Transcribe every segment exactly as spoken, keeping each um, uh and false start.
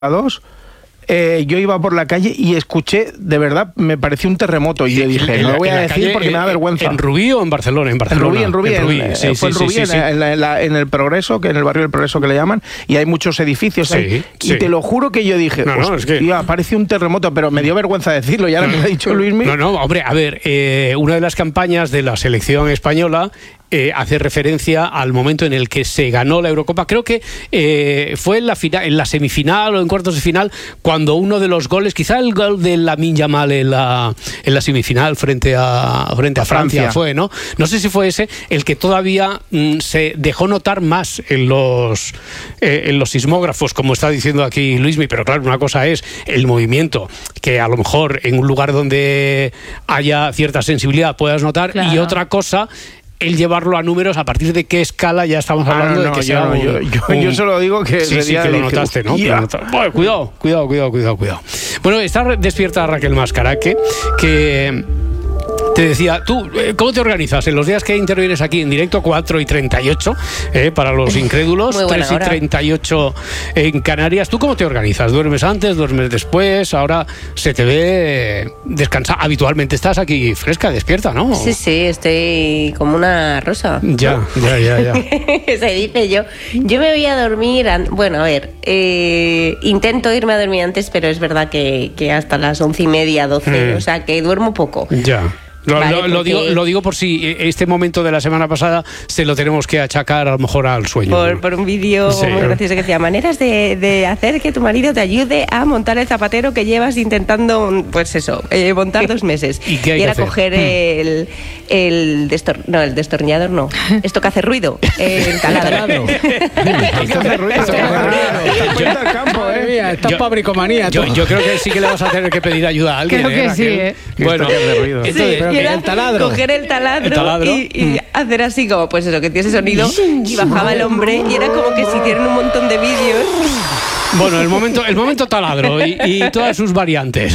dos, eh, yo iba por la calle y escuché, de verdad, me pareció un terremoto. Y yo dije, en no la, lo voy a decir decir porque en, me da vergüenza. ¿En Rubí o en Barcelona? En Barcelona. En Rubí, en Rubí. En, en, sí, fue sí, en Rubí, sí, sí, en, la, en, la, en el Progreso, que en el barrio del Progreso que le llaman, y hay muchos edificios sí, ahí. Sí. Y te lo juro que yo dije, no, no, es que... tío, parece un terremoto, pero me dio vergüenza decirlo, y ahora no, que lo ha dicho Luismi. No, no, hombre, a ver, eh, una de las campañas de la selección española Eh, hace referencia al momento en el que se ganó la Eurocopa. Creo que eh, fue en la, final, en la semifinal o en cuartos de final, cuando uno de los goles, quizá el gol de Lamine Yamal en la, en la semifinal frente a, frente a, a Francia, Francia fue, ¿no? No sé si fue ese el que todavía mm, se dejó notar más en los, eh, en los sismógrafos, como está diciendo aquí Luismi, pero claro, una cosa es el movimiento, que a lo mejor en un lugar donde haya cierta sensibilidad puedas notar, claro. Y otra cosa, el llevarlo a números, a partir de qué escala ya estamos hablando ah, no, no, de que yo, sea un, yo, yo, un... yo solo digo que sí, sí, que lo notaste, ¿no? Yeah. Bueno, cuidado, cuidado, cuidado, cuidado, cuidado. Bueno, está despierta Raquel Mascaraque, que te decía, tú, ¿cómo te organizas? En los días que intervienes aquí en directo, cuatro y treinta y ocho, eh, para los incrédulos, tres y treinta y ocho en Canarias. ¿Tú cómo te organizas? ¿Duermes antes, duermes después? Ahora se te ve descansar. Habitualmente estás aquí fresca, despierta, ¿no? Sí, sí, estoy como una rosa. Ya, ¿no? ya, ya, ya. Se dice yo. Yo me voy a dormir, an... bueno, a ver, eh, intento irme a dormir antes, pero es verdad que, que hasta las once y media, doce, mm. o sea, que duermo poco. Ya. Lo, vale, lo, lo, porque... digo, lo digo por si este momento de la semana pasada se lo tenemos que achacar a lo mejor al sueño. Por, por un vídeo sí. muy gracioso que decía, maneras de, de hacer que tu marido te ayude a montar el zapatero que llevas intentando, pues eso, eh, montar dos meses. Y, qué hay y era que coger el, el, destor... no, el destornillador, no. Esto que hace ruido, el taladro. Esto que hace ruido. Esto que hace ruido. campo, eh. Está pabricomanía. Yo, yo creo que sí que le vas a tener que pedir ayuda a alguien. Creo que ¿eh, sí, eh. Bueno, entonces, sí. Pero que el taladro. Coger el taladro, el taladro. Y, y hacer así como, pues eso, que tiene ese sonido, y bajaba el hombre y era como que si hicieran un montón de vídeos. Bueno, el momento, el momento taladro y, y todas sus variantes.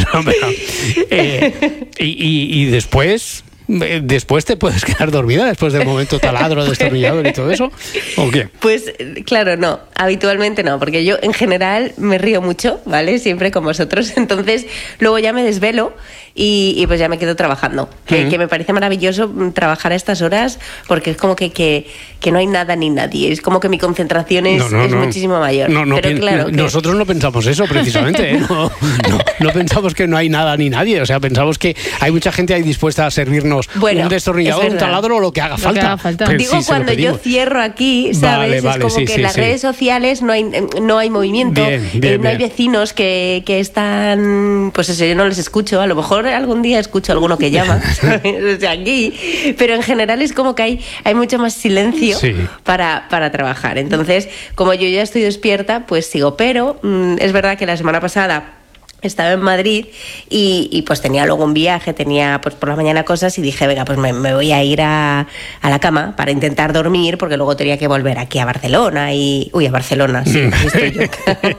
eh, y, y, y después... ¿Después te puedes quedar dormida después del momento taladro, destornillador y todo eso? ¿O qué? Pues claro, no. Habitualmente no, porque yo en general me río mucho, ¿vale? Siempre con vosotros. Entonces luego ya me desvelo y, y pues ya me quedo trabajando. Que, uh-huh. que me parece maravilloso trabajar a estas horas porque es como que, que, que no hay nada ni nadie. Es como que mi concentración es, no, no, es no. muchísimo mayor. No, no, Pero pi- claro no, que... Nosotros no pensamos eso precisamente. ¿eh? No, no, no pensamos que no hay nada ni nadie. O sea, pensamos que hay mucha gente ahí dispuesta a servirnos bueno, un destornillador, un taladro o lo que haga lo falta. Que haga falta. Digo, sí, cuando yo cierro aquí, ¿sabes? Vale, vale, es como sí, que sí, en las sí. redes sociales no hay, no hay movimiento, bien, bien, eh, no bien. hay vecinos que, que están, pues eso, yo no les escucho, a lo mejor algún día escucho a alguno que llama, ¿sabes? O sea, aquí, pero en general es como que hay, hay mucho más silencio sí. para, para trabajar. Entonces, como yo ya estoy despierta, pues sigo, pero mmm, es verdad que la semana pasada estaba en Madrid y, y pues tenía luego un viaje, tenía pues por la mañana cosas y dije, venga, pues me, me voy a ir a, a la cama para intentar dormir porque luego tenía que volver aquí a Barcelona y... Uy, a Barcelona, sí, aquí estoy yo.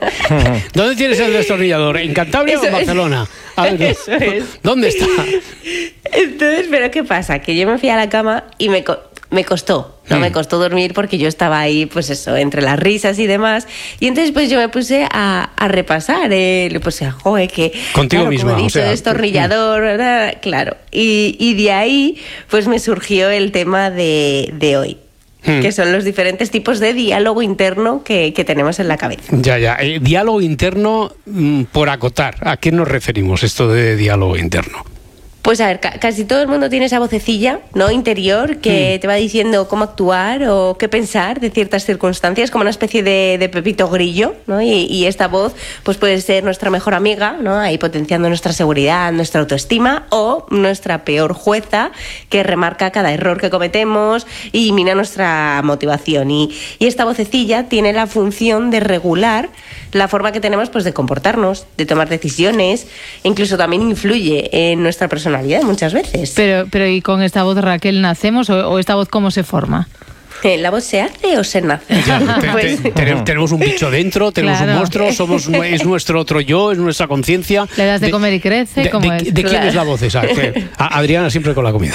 ¿Dónde tienes el destornillador? ¿En Cantabria eso o en Barcelona? A ver, eso es. ¿Dónde está? Entonces, ¿pero qué pasa? Que yo me fui a la cama y me... Co- Me costó, no mm. me costó dormir porque yo estaba ahí, pues eso, entre las risas y demás. Y entonces pues yo me puse a, a repasar, eh, le puse a joder, que... Contigo claro, misma, como he dicho, o sea... destornillador, ¿verdad? Claro. Y, y de ahí pues me surgió el tema de, de hoy. Hmm. Que son los diferentes tipos de diálogo interno que, que tenemos en la cabeza. Ya, ya. Eh, diálogo interno, mm, por acotar. ¿A qué nos referimos esto de diálogo interno? Pues a ver, ca- casi todo el mundo tiene esa vocecilla, ¿no? Interior, que mm. te va diciendo cómo actuar o qué pensar de ciertas circunstancias, como una especie de, de Pepito Grillo, ¿no? Y, y esta voz pues puede ser nuestra mejor amiga, ¿no? Ahí potenciando nuestra seguridad, nuestra autoestima, o nuestra peor jueza, que remarca cada error que cometemos y mina nuestra motivación. Y, y esta vocecilla tiene la función de regular la forma que tenemos pues de comportarnos, de tomar decisiones, e incluso también influye en nuestra personalidad muchas veces. Pero, pero ¿y con esta voz, Raquel, nacemos o, o esta voz cómo se forma? ¿La voz se hace o se nace? Ya, te, Pues- te, tenemos, tenemos un bicho dentro, tenemos Claro. un monstruo, somos, es nuestro otro yo, es nuestra conciencia. Le das de comer y crece, ¿De, ¿cómo de- es? de quién Claro. es la voz esa? Que- a- Adriana siempre con la comida.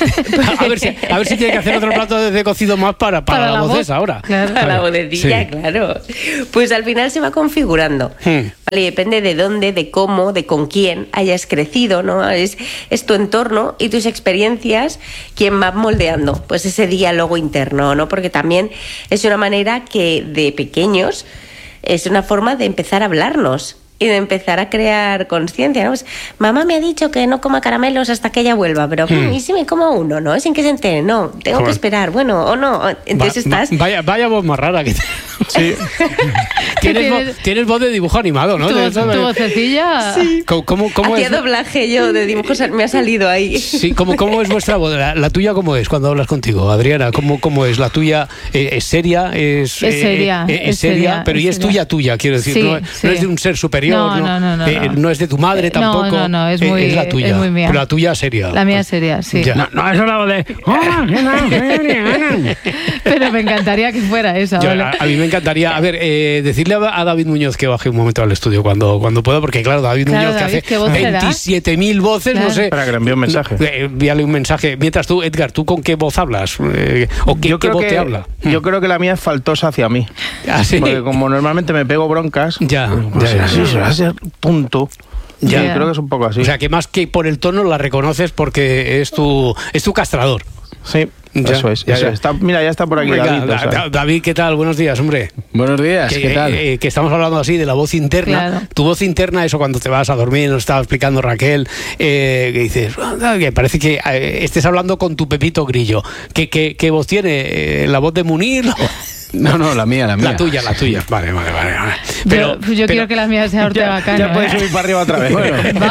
A ver si, a ver si tiene que hacer otro plato de, de cocido más para, para, Para la, la voz voz. esa ahora. Claro. A la vocecilla, Sí. claro. Pues al final se va configurando. Hmm. Vale, depende de dónde, de cómo, de con quién hayas crecido, ¿no? Es, es tu entorno y tus experiencias quien va moldeando pues ese diálogo interno, ¿no? Porque también es una manera que de pequeños es una forma de empezar a hablarnos y de empezar a crear conciencia, ¿no? Pues, mamá me ha dicho que no coma caramelos hasta que ella vuelva, pero Hmm. ¿y si me como uno, no? Sin que se entere, no, tengo Joder. que esperar, bueno, o no. Entonces Va- va- estás... vaya, vaya voz más rara que Sí. tienes, tienes? voz, tienes voz de dibujo animado, ¿no? Tu, De eso de- tu vocecilla. ¿Cómo, cómo, cómo Hacía es? doblaje yo de dibujos, me ha salido ahí. Sí, ¿cómo, cómo es vuestra voz? La, la tuya, ¿cómo es cuando hablas contigo, Adriana? ¿Cómo, cómo es? ¿La tuya eh, es seria? ¿Es, Es seria, eh, eh, es seria, pero es y es seria. tuya, tuya, quiero decir. Sí, no, sí. no es de un ser superior, No, no, no, no, eh, no. no es de tu madre Eh, no, tampoco. no, no, es eh, muy- es la tuya. es muy mía. Pero la tuya seria. La mía sería, sí. Ya. No, no, eso es la voz de... Hola, ¿qué tal? Soy Adriana. Pero me encantaría que fuera esa, Yo, ¿vale? a, a mí me encantaría, a ver, eh, decirle a, a David Muñoz que baje un momento al estudio cuando, cuando pueda, porque claro, David Claro, Muñoz David, que ¿qué hace voz será? veintisiete mil voces, no Claro. sé. Espera, que le envíe un mensaje. Eh, envíale un mensaje. Mientras tú, Edgar, ¿tú con qué voz hablas? Eh, ¿O qué, Yo qué creo voz que- te habla? Yo creo que la mía es faltosa hacia mí. Ah, sí. Porque como normalmente me pego broncas, Ya, pues ya, ya, así ya. se va a ser punto. Ya. Yo creo que es un poco así. O sea, que más que por el tono la reconoces porque es tu, es tu castrador. sí, Ya, eso es. ya, eso ya. es. Está- mira, ya está por aquí Venga, David. Da- o sea. Da- David, ¿qué tal? Buenos días, hombre. Buenos días, Que, ¿qué tal? eh, que estamos hablando así de la voz interna. Claro. Tu voz interna, eso cuando te vas a dormir, nos estaba explicando Raquel, eh, que dices, "Ah, que parece que eh, estés hablando con tu Pepito Grillo. ¿Qué, qué, qué voz tiene? Eh, ¿La voz de Munir? ¿La voz- No, no, la mía, la mía. La tuya, la tuya. Vale, vale, vale. vale. yo pues yo quiero que la mía sea Ortega Ya, Cano. ya puedes ¿eh? subir para arriba otra vez.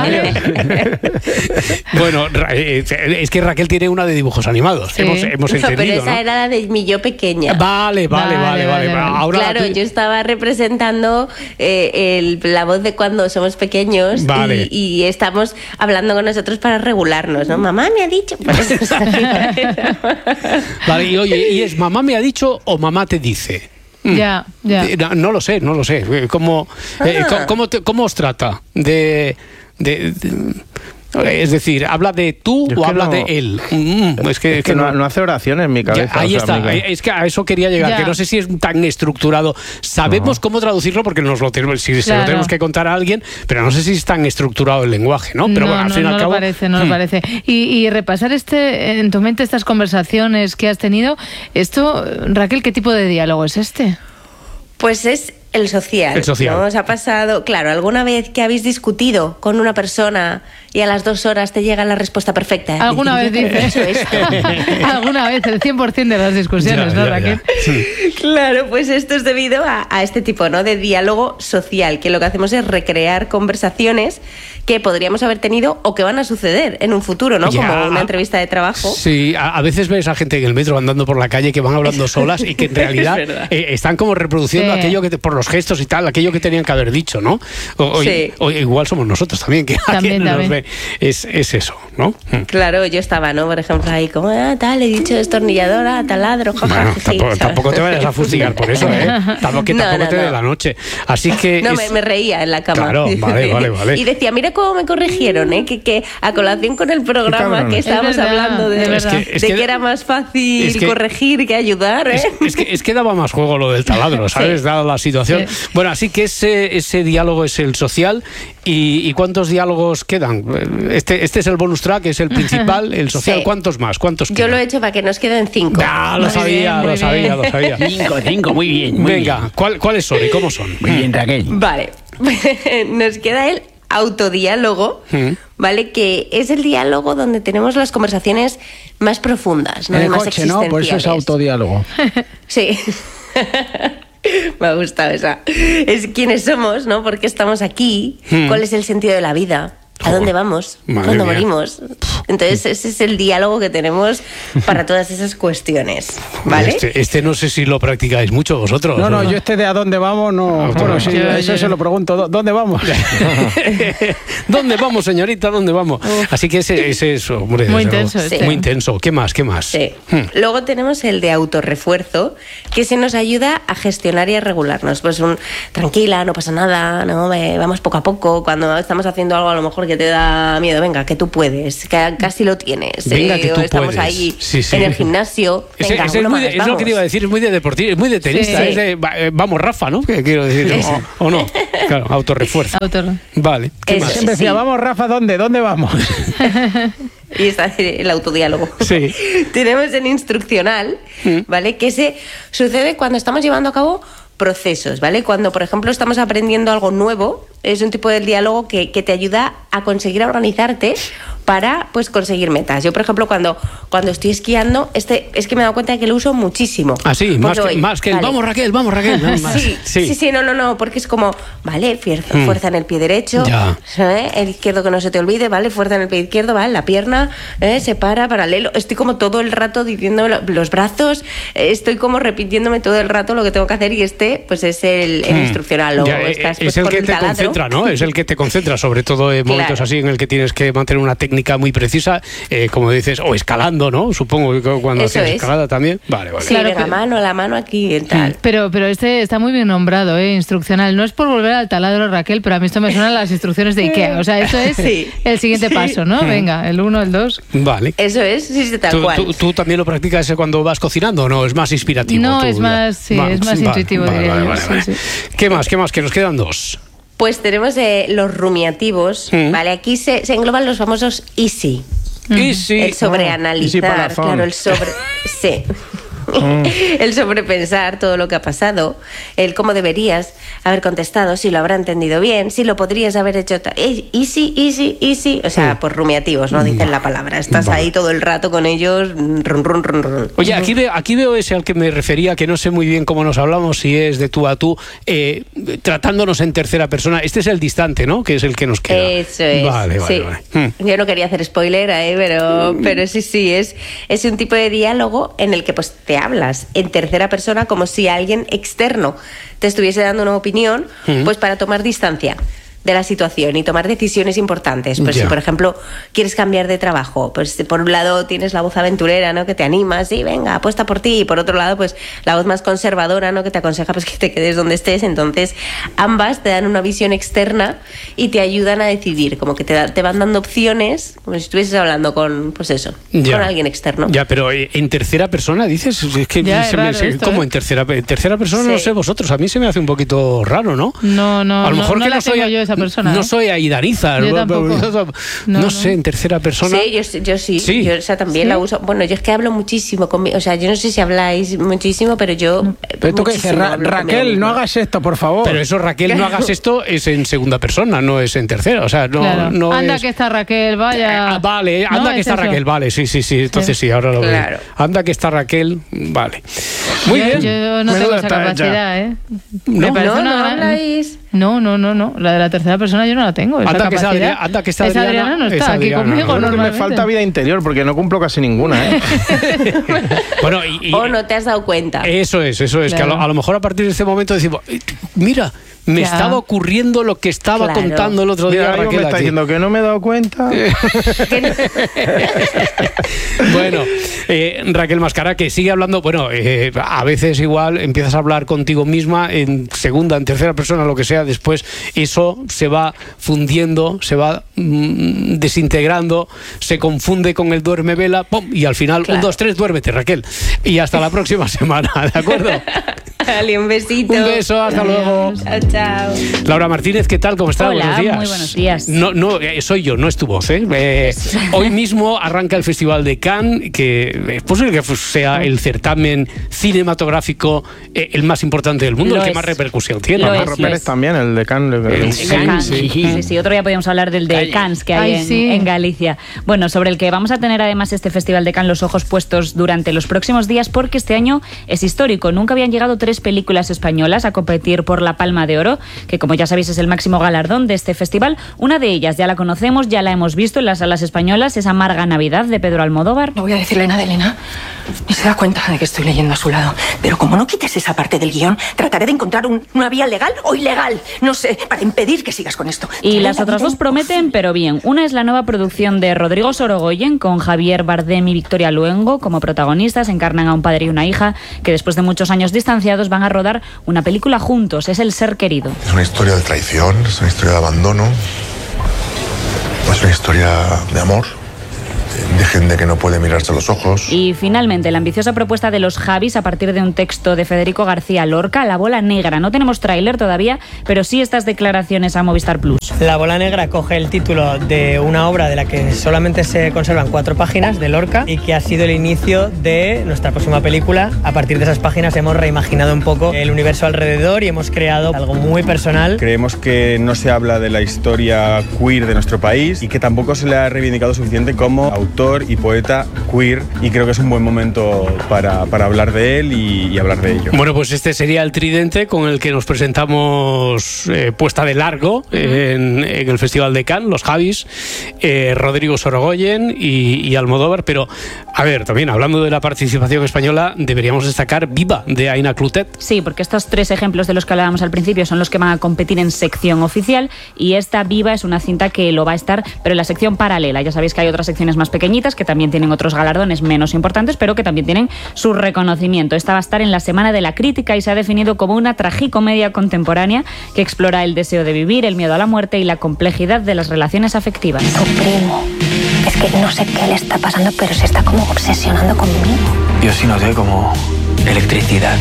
Vale. Bueno, Ra- eh, es que Raquel tiene una de dibujos animados. Sí. Hemos, hemos No, entendido, pero esa ¿no? era la de mi yo pequeña. Vale, vale, Vale, vale, vale. vale, vale. Ahora la Claro, tuya- yo estaba representando eh, el- la voz de cuando somos pequeños Vale. y, y estamos hablando con nosotros para regularnos, ¿no? Mamá me ha dicho. Pues, Vale, y oye, ¿y es mamá me ha dicho o mamá te dice? Ya, ya. Eh, No, no lo sé, no lo sé. Eh, ¿Cómo, eh, Ah. ¿cómo, cómo te- cómo os trata? De, de- de- es decir, ¿habla de tú Yo es o que habla no- de él? Mm, es que, Es que no, no hace oraciones en mi Ya, cabeza. ahí o sea, está, mi- eh, es que a eso quería llegar, Ya. que no sé si es tan estructurado. Sabemos cómo traducirlo porque nos lo tenemos, si se lo Claro. tenemos que contar a alguien, pero no sé si es tan estructurado el lenguaje, ¿no? Pero no, bueno, al no, fin y no al lo cabo. parece, no lo Hmm. parece. Y, y repasar este en tu mente estas conversaciones que has tenido, esto, Raquel, ¿qué tipo de diálogo es este? Pues es el social. El social. ¿no? Os ha pasado, claro, alguna vez que habéis discutido con una persona y a las dos horas te llega la respuesta perfecta. ¿Alguna vez Decir, "Yo dices? he hecho esto". Alguna vez, el cien por ciento de las discusiones, Ya, ¿no, ya, Raquel? ya. Sí. Claro, pues esto es debido a, a este tipo, ¿no?, de diálogo social, que lo que hacemos es recrear conversaciones que podríamos haber tenido o que van a suceder en un futuro, ¿no? Ya. Como una entrevista de trabajo. Sí, a, a veces ves a gente en el metro andando por la calle que van hablando solas y que en realidad Es verdad. eh, están como reproduciendo Sí. aquello que te- por los gestos y tal, aquello que tenían que haber dicho, ¿no? O, o- Sí. o igual somos nosotros también, que a También, quien nos también. ve. Es, es eso, ¿no? Mm. Claro, yo estaba, ¿no? Por ejemplo, ahí como, ah, tal, he dicho destornilladora, taladro, jaja, Bueno, sí, tampoco, ¿sabes? tampoco te vayas a fustigar por eso, ¿eh? Tampoco, que No, tampoco no, te dé no. la noche. Así que. No, es- me, me reía en la cama. Claro, vale, vale, vale. Y decía, mira cómo me corrigieron, ¿eh? Que, que a colación con el programa cabrones. que estábamos Es verdad, hablando de, es verdad. de Es que- es que- que, era más fácil es que- corregir que ayudar, ¿eh? Es, es que, es que daba más juego lo del taladro, ¿sabes? Sí. Dada la situación. Sí. Bueno, así que ese, ese diálogo es el social. ¿Y, y cuántos diálogos quedan? Este, este es el bonus track, es el principal, el social. Sí. ¿Cuántos más? ¿Cuántos Yo quedan? lo he hecho para que nos queden cinco. Ah, lo Muy sabía, bien, muy lo sabía, bien. lo sabía. Cinco, cinco, muy bien. Muy Venga, ¿cuál- ¿cuáles son y cómo son? bien. Muy bien, Raquel. Vale, nos queda el autodiálogo, Mm. ¿vale? Que es el diálogo donde tenemos las conversaciones más profundas, ¿no? En el Y más coche, ¿no? Por eso es existenciales. autodiálogo. Sí. Me ha gustado esa. Es quiénes somos, ¿no? ¿Por qué estamos aquí? Hmm. ¿Cuál es el sentido de la vida? ¿A Joder, dónde vamos? madre ¿Cuándo mía. morimos? Entonces ese es el diálogo que tenemos para todas esas cuestiones, ¿vale? Este, este no sé si lo practicáis mucho vosotros. No, no, ¿o yo este de a dónde vamos, no. Ah, Bueno, sí, yo- eso yo- se lo pregunto. ¿dó- ¿Dónde vamos? ¿Dónde vamos, señorita? ¿Dónde vamos? Así que ese, ese es, hombre, Muy desde luego, intenso este. muy intenso. ¿Qué más? ¿Qué más? Sí. Hmm. Luego tenemos el de autorrefuerzo, que se nos ayuda a gestionar y a regularnos. Pues un tranquila, no pasa nada, no Eh, vamos poco a poco. Cuando estamos haciendo algo a lo mejor que te da miedo, venga, que tú puedes, que casi lo tienes. Venga, eh, que o tú estamos puedes. ahí Sí, sí. en el gimnasio. Ese- Venga, ese es, uno muy de- más, es lo que vamos. te iba a decir, es muy de deportista, es muy de tenista, Sí. es de, va- eh, vamos Rafa, ¿no? Que quiero decir, Sí. o, o no. Claro, autorrefuerzo. Autor. Vale, ¿qué Eso más? Siempre decía, Sí. vamos, Rafa, ¿dónde? ¿Dónde vamos? Y está el autodiálogo. Sí. Tenemos el instruccional, ¿vale? Que se sucede cuando estamos llevando a cabo procesos, ¿vale? Cuando, por ejemplo, estamos aprendiendo algo nuevo, es un tipo de diálogo que, que te ayuda a conseguir organizarte para, pues, conseguir metas. Yo, por ejemplo, cuando, cuando estoy esquiando, este es que me he dado cuenta de que lo uso muchísimo. Ah, sí, Porque más que, voy, más que el vale. vamos Raquel, vamos Raquel. ¿no? Más- Sí, sí, sí, no, no, no, porque es como, vale, fuerza, Mm. fuerza en el pie derecho, Ya. ¿eh? El izquierdo que no se te olvide, vale, fuerza en el pie izquierdo, vale, la pierna, ¿eh? Se para, paralelo. Estoy como todo el rato diciendo los brazos, eh, estoy como repitiéndome todo el rato lo que tengo que hacer y este, pues es el, el Mm. instruccional. O Ya, eh, estás, es pues, el con que te taladro. concentra, ¿no? Es el que te concentra, sobre todo en momentos Claro. así en el que tienes que mantener una técnica muy precisa, eh, como dices, o escalando, ¿no? Supongo que cuando Eso haces es. escalada también. Vale, vale. Sí, Claro, venga, pero- mano, la mano aquí y tal. Pero, pero este está muy bien nombrado, ¿eh? Instruccional. No es por volver al taladro, Raquel, pero a mí esto me suenan las instrucciones de Ikea. O sea, esto es Sí. el siguiente paso, ¿no? Venga, el uno, el dos. Vale. Eso es, sí, sí, tal ¿Tú, cual. tú- tú también lo practicas cuando vas cocinando o no? ¿Es más inspirativo? No, tú es ya? más- sí, es más intuitivo, diría yo, sí, sí. ¿Qué más? ¿Qué más? Que nos quedan dos. Pues tenemos eh, los rumiativos, Mm. ¿vale? Aquí se, se engloban los famosos easy. Y sí. El Easy sobreanalizar, palazón. claro, el sobre... sí. El sobrepensar todo lo que ha pasado, el cómo deberías haber contestado, si lo habrá entendido bien, si lo podrías haber hecho ta- eh, easy, easy, easy, o sea, por rumiativos, no dicen la palabra. Estás Vale. ahí todo el rato con ellos, run, run, run, run. Oye, aquí veo, aquí veo ese al que me refería, que no sé muy bien cómo nos hablamos, si es de tú a tú, eh, tratándonos en tercera persona. Este es el distante, ¿no? Que es el que nos queda. Eso es. Vale, vale, sí. vale. Hmm. Yo no quería hacer spoiler, ¿eh? pero, pero sí, sí, es, es un tipo de diálogo en el que pues te hablas en tercera persona como si alguien externo te estuviese dando una opinión, Hmm. pues para tomar distancia de la situación y tomar decisiones importantes. Pues Ya. si, por ejemplo, quieres cambiar de trabajo, pues por un lado tienes la voz aventurera, ¿no? Que te anima, sí, venga, apuesta por ti. Y por otro lado, pues la voz más conservadora, ¿no? Que te aconseja pues que te quedes donde estés. Entonces, ambas te dan una visión externa y te ayudan a decidir, como que te, da- te van dando opciones, como si estuvieses hablando con, pues eso, Ya. con alguien externo. Ya, pero eh, en tercera persona dices, es que Ya, es se me- raro se- esto, ¿cómo ¿eh? en tercera en tercera persona? No Sí. sé vosotros, a mí se me hace un poquito raro, ¿no? No, no, a lo no, mejor no que la no soy tengo yo esa persona. no ¿eh? soy Aidarizar, Yo no, tampoco. no, No, no. sé, en tercera persona. Sí, yo, sí- yo sí, Sí. yo esa también ¿Sí? la uso. Bueno, yo es que hablo muchísimo conmigo, o sea, yo no sé si habláis muchísimo, pero yo eh, Pero tú que dices, muchísimo Ra- hablo conmigo Raquel, no misma. hagas esto, por favor. Pero eso, Raquel, no hagas esto, es en segunda persona, no es en tercera. O sea, no, Claro. no Anda es... que está Raquel, vaya. Ah, vale, No, anda que es está eso. Raquel, vale, sí, sí, sí, entonces sí, ahora lo veo. Claro. Anda que está Raquel, vale. Muy yo, bien. yo no tengo Menuda esa talla. capacidad, ¿eh? ¿No? Me parece No, una no gran- habláis. No, no, no, no. La de la tercera persona yo no la tengo. Esa Anda que está capacidad. Adriana- anda que está Esa Adriana, no es está aquí Adriana. conmigo Yo Yo creo que me normalmente. falta vida interior porque no cumplo casi ninguna, ¿eh? Bueno, y, y- O no te has dado cuenta. eso es, eso es, que a lo, Claro. a lo mejor a partir de este momento decimos, "Eh, mira, me Ya. estaba ocurriendo lo que estaba Claro. contando el otro día Mira, algo me Raquel está aquí". diciendo que no me he dado cuenta. Bueno, eh, Raquel Mascara, que sigue hablando, bueno, eh, a veces igual empiezas a hablar contigo misma en segunda, en tercera persona, lo que sea, después eso se va fundiendo, se va mm, desintegrando, se confunde con el duerme vela, ¡pum! Y al final, Claro. un, dos, tres, duérmete, Raquel. Y hasta la próxima semana, ¿de acuerdo? Dale un besito. Un beso, hasta luego. Chao, chao. Laura Martínez, ¿qué tal? ¿Cómo estás? Hola, buenos días. muy buenos días. No, no, eh, soy yo, no es tu voz. ¿eh? Eh, hoy mismo arranca el Festival de Cannes, que es posible que sea el certamen cinematográfico eh, el más importante del mundo, Lo el que es. más repercusión tiene. Lo ¿no? es. Marro Pérez también, el de Cannes. el- El- El de Cannes, sí. sí, sí, sí. Otro día podíamos hablar del de Cannes que hay Ay, en, sí. en Galicia. Bueno, sobre el que vamos a tener además este Festival de Cannes los ojos puestos durante los próximos días porque este año es histórico. Nunca habían llegado tres películas españolas a competir por la Palma de de Oro, que como ya sabéis es el máximo galardón de este festival. Una de ellas ya la conocemos, ya la hemos visto en las salas españolas, es Amarga Navidad, de Pedro Almodóvar. No voy a decirle nada a Elena, ni se da cuenta de que estoy leyendo a su lado. Pero como no quites esa parte del guión, trataré de encontrar un, una vía legal o ilegal, no sé, para impedir que sigas con esto. Y las otras dos prometen, pero bien. Una es la nueva producción de Rodrigo Sorogoyen, con Javier Bardem y Victoria Luengo como protagonistas. Encarnan a un padre y una hija que después de muchos años distanciados van a rodar una película juntos. Es El ser querido. Es una historia de traición, es una historia de abandono, es una historia de amor. De gente que no puede mirarse a los ojos. Y finalmente, la ambiciosa propuesta de los Javis a partir de un texto de Federico García Lorca, La bola negra. No tenemos tráiler todavía, pero sí estas declaraciones a Movistar Plus. La bola negra coge el título de una obra de la que solamente se conservan cuatro páginas de Lorca y que ha sido el inicio de nuestra próxima película. A partir de esas páginas hemos reimaginado un poco el universo alrededor y hemos creado algo muy personal. Creemos que no se habla de la historia queer de nuestro país y que tampoco se le ha reivindicado suficiente como autor y poeta queer, y creo que es un buen momento para, para hablar de él y, y hablar de ello. Bueno, pues este sería el tridente con el que nos presentamos eh, puesta de largo en, en el Festival de Cannes, los Javis, eh, Rodrigo Sorogoyen y, y Almodóvar. Pero, a ver, también hablando de la participación española, deberíamos destacar Viva, de Aina Clotet. Sí, porque estos tres ejemplos de los que hablábamos al principio son los que van a competir en sección oficial, y esta Viva es una cinta que lo va a estar, pero en la sección paralela. Ya sabéis que hay otras secciones más pequeñitas que también tienen otros galardones menos importantes, pero que también tienen su reconocimiento. Esta va a estar en la Semana de la Crítica y se ha definido como una tragicomedia contemporánea que explora el deseo de vivir, el miedo a la muerte y la complejidad de las relaciones afectivas. Su primo, es que no sé qué le está pasando, pero se está como obsesionando conmigo. Yo sí noté como electricidad.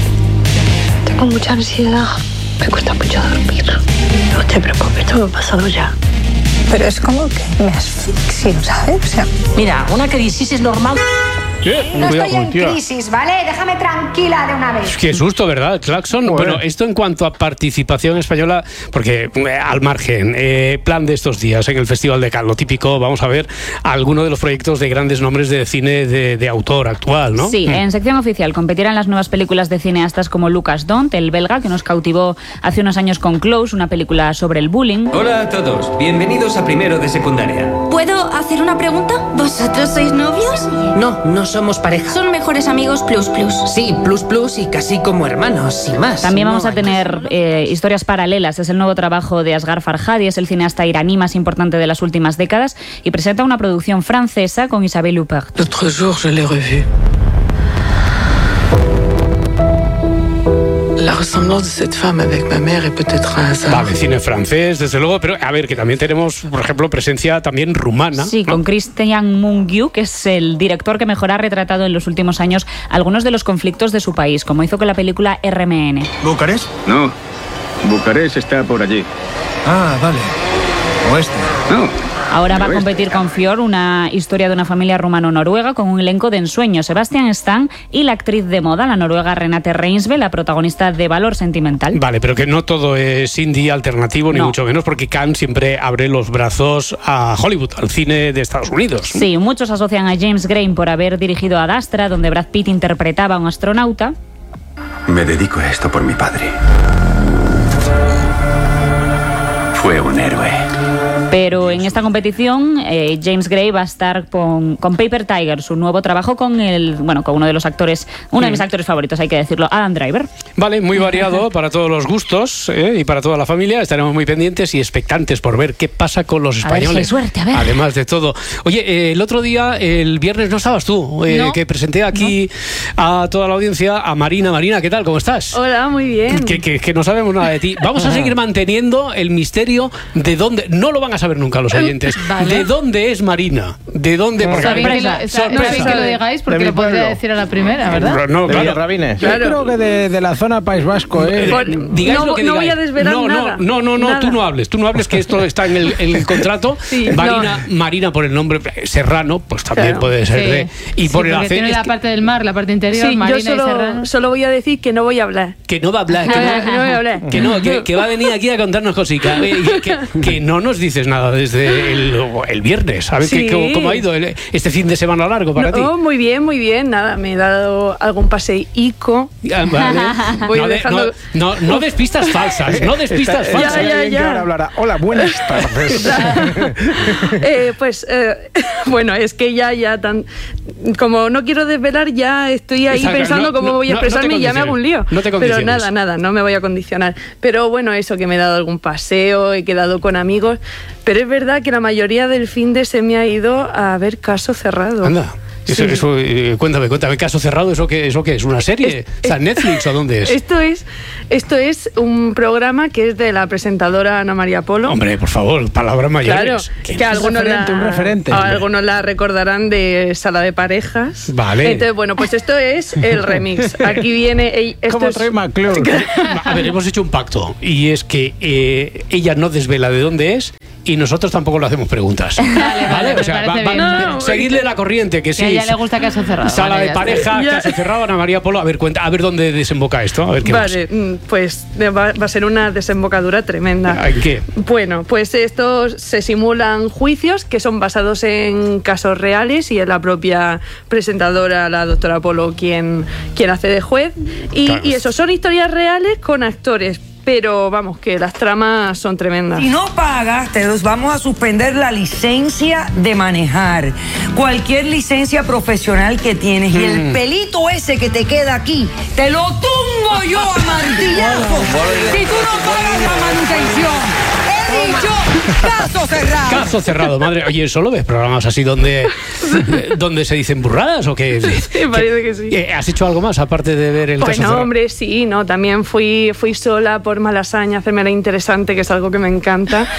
Tengo mucha ansiedad, me cuesta mucho dormir. No te preocupes, todo ha pasado ya. Pero es como que me asfixio, ¿sabes? O sea, mira, una crisis es normal. ¿Qué? No estoy en crisis, ¿vale? Déjame tranquila de una vez. Qué susto, ¿verdad, Claxon? Bueno, bueno esto en cuanto a participación española, porque eh, al margen, eh, plan de estos días en el Festival de Cannes, lo típico, vamos a ver algunos de los proyectos de grandes nombres de cine de, de autor actual, ¿no? Sí, mm. en sección oficial competirán las nuevas películas de cineastas como Lucas Dont, el belga, que nos cautivó hace unos años con Close, una película sobre el bullying. Hola a todos, bienvenidos a primero de secundaria. ¿Puedo hacer una pregunta? ¿Vosotros sois novios? No, no somos pareja. Son mejores amigos plus plus. Sí, plus plus y casi como hermanos, sin más. También vamos no a tener eh, historias paralelas. Es el nuevo trabajo de Asghar Farhadi, es el cineasta iraní más importante de las últimas décadas y presenta una producción francesa con Isabelle Huppert. L'autre jour, je l'ai revu. La ressemblance de cette femme avec ma mère est peut-être un hasard. Vale, cine francés, desde luego, pero a ver, que también tenemos, por ejemplo, presencia también rumana. Sí, ¿no? Con Christian Mungiu, que es el director que mejor ha retratado en los últimos años algunos de los conflictos de su país, como hizo con la película R M N. ¿Bucarest? No, Bucarest está por allí. Ah, vale. Oeste. No. Ahora va a competir con Fjord, una historia de una familia rumano-noruega con un elenco de ensueño. Sebastian Stan y la actriz de moda, la noruega Renate Reinsve, la protagonista de Valor Sentimental. Vale, pero que no todo es indie alternativo, ni no. mucho menos, porque Cannes siempre abre los brazos a Hollywood, al cine de Estados Unidos. Sí, muchos asocian a James Gray por haber dirigido Ad Astra, donde Brad Pitt interpretaba a un astronauta. Me dedico a esto por mi padre. Fue un héroe. Pero en esta competición eh, James Gray va a estar con, con Paper Tiger, su nuevo trabajo con el, bueno, con uno de los actores, uno de mis actores favoritos, hay que decirlo, Adam Driver. Vale, muy variado para todos los gustos eh, y para toda la familia. Estaremos muy pendientes y expectantes por ver qué pasa con los españoles. A ver si hay suerte, a ver. Además de todo. Oye, eh, el otro día, el viernes no estabas tú, eh, no, que presenté aquí no. a toda la audiencia a Marina. Marina, ¿qué tal? ¿Cómo estás? Hola, muy bien. Que, que, que no sabemos nada de ti. Vamos a seguir manteniendo el misterio de dónde, no lo van a saber nunca los oyentes. Vale. ¿De dónde es Marina? ¿De dónde? Porque sorpresa. Lo, sorpresa. No sé que lo digáis porque lo podría decir a la primera, ¿verdad? No, claro. Rabines. Claro. Yo creo que de, de la zona País Vasco. ¿eh? Por, digáis no, lo que digáis. No voy a desvelar no, nada. No, no, no, no, tú no hables. Tú no hables, que esto está en el, en el contrato. Sí, Marina, no. Marina por el nombre Serrano, pues también claro. puede ser. Sí. De, y sí, por el acento. Tiene la parte del mar, la parte interior. Sí, Marina yo solo, y Serrano. Solo voy a decir que no voy a hablar. Que no va a hablar. Que no, no voy a hablar. Que no, que, que va a venir aquí a contarnos cositas. Que, que, que no nos dices nada desde el, el viernes. A ver Sí. qué, cómo, cómo ha ido el- este fin de semana largo para No, ti. muy bien, muy bien. Nada, me he dado algún paseico. Ah, vale. Voy no, de- dejando... no, no, no des pistas falsas, no des pistas Está- falsas. está bien que ahora hablará. Hola, buenas tardes. Eh, pues eh, bueno, es que ya, ya tan, como no quiero desvelar, ya estoy ahí Exacto, pensando no, cómo no, voy a no, no te expresarme y ya me hago un lío. condiciones, no te Pero condiciones. nada, nada, no me voy a condicionar. Pero bueno, eso, que me he dado algún paseo, he quedado con amigos. Pero es verdad que la mayoría del fin de se me ha ido a ver Caso Cerrado. Anda. Eso, Sí. eso, eh, cuéntame, cuéntame, Caso Cerrado, ¿eso qué, eso qué es? ¿Una serie? ¿Está en Netflix o dónde es? Esto es, esto es un programa que es de la presentadora Ana María Polo. Hombre, por favor, palabras Claro, mayores. ¿Qué? que algunos la, referente, un referente. a algunos la recordarán de Sala de Parejas. Vale. Entonces, bueno, pues esto es el remix. Aquí viene... ey, Esto Como es, Troy McClure. A ver, hemos hecho un pacto y es que eh, ella no desvela de dónde es y nosotros tampoco le hacemos preguntas. Vale, vale, me O sea, parece va- bien. va- No, no, seguidle la corriente, que Que sí. a ella le gusta Caso Cerrado. Sala Vale, de ya está. pareja, Ya. Caso Cerrado, Ana María Polo. A ver, cuenta, a ver dónde desemboca esto. A ver qué más. Vale, mm, pues va, va a ser una desembocadura tremenda. ¿En qué? Bueno, pues estos se simulan juicios que son basados en casos reales y es la propia presentadora, la doctora Polo, quien, quien hace de juez. Y, Claro. y eso, son historias reales con actores, pero vamos, que las tramas son tremendas. Si no pagas, te los vamos a suspender la licencia de manejar. Cualquier licencia profesional que tienes. Y el pelito ese que te queda aquí, te lo tumbo yo a martillazo. Si tú no pagas la manutención. He dicho, caso cerrado. Caso cerrado, madre. Oye, ¿solo ves programas así donde, eh, donde se dicen burradas o qué? Sí, parece que sí. Eh, ¿Has hecho algo más aparte de ver el Pues Caso no, Cerrado? hombre, sí, no, también fui, fui sola por Malasaña a hacerme la interesante, que es algo que me encanta.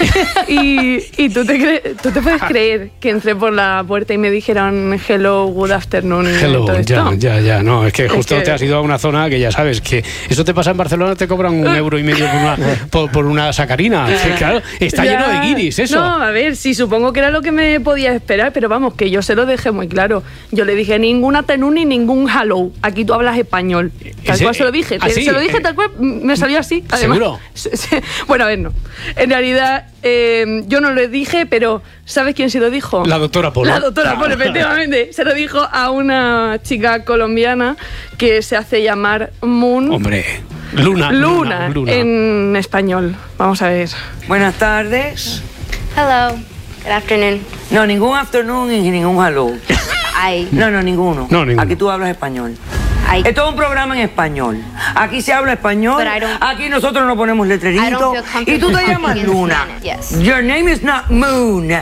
Y, y tú, te cre- tú te puedes creer que entré por la puerta y me dijeron hello, good afternoon. y Hello, todo ya, esto. ya, ya, no, es que Es justo que- te has ido a una zona que ya sabes que eso te pasa en Barcelona, te cobran un euro y medio por una, por, por una sacarina. Sí, claro, está Ya. lleno de guiris, eso. No, a ver, sí, supongo que era lo que me podía esperar, pero vamos, que yo se lo dejé muy claro. Yo le dije ningún afternoon ni ningún hello. Aquí tú hablas español. Tal ¿Ese- cual se lo dije. ¿Ah, sí? Se lo dije Eh, tal cual, me salió así. Además. ¿Seguro? Bueno, a ver, no. En realidad, eh, yo no lo dije, pero ¿sabes quién se lo dijo? La doctora Polo. La doctora Polo, Claro. efectivamente. Se lo dijo a una chica colombiana que se hace llamar Moon. Hombre, Luna. Luna, Luna. en español. Vamos a ver. Buenas tardes. Hello. Good afternoon. No, ningún afternoon y ningún hello. I. No, no, ninguno. No, ninguno. Aquí tú hablas español. I. Esto es un programa en español. Aquí se habla español. But I don't- Aquí nosotros no ponemos I letreritos. don't feel comfortable Y tú te llamas speaking in Luna. Spanish, yes. Your name is not Moon.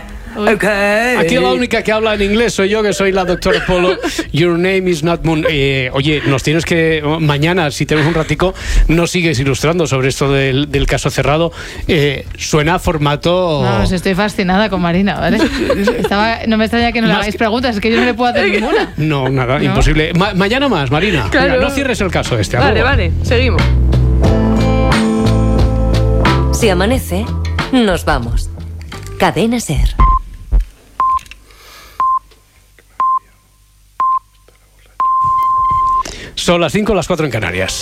Okay. Aquí la única que habla en inglés soy yo, que soy la doctora Polo. Your name is not Moon. Eh, oye, nos tienes que... Mañana, si tenemos un ratico, nos sigues ilustrando sobre esto del, del Caso Cerrado. Eh, suena a formato... Vamos, estoy fascinada con Marina, ¿vale? Estaba, no me extraña que no le Más hagáis que- preguntas, es que yo no le puedo hacer ninguna. No, nada, ¿No? imposible. Ma- mañana más, Marina. Claro. Venga, no cierres el caso este. Vale, amor. vale, seguimos. Si amanece, nos vamos. Cadena Ser. Son las cinco, las cuatro en Canarias.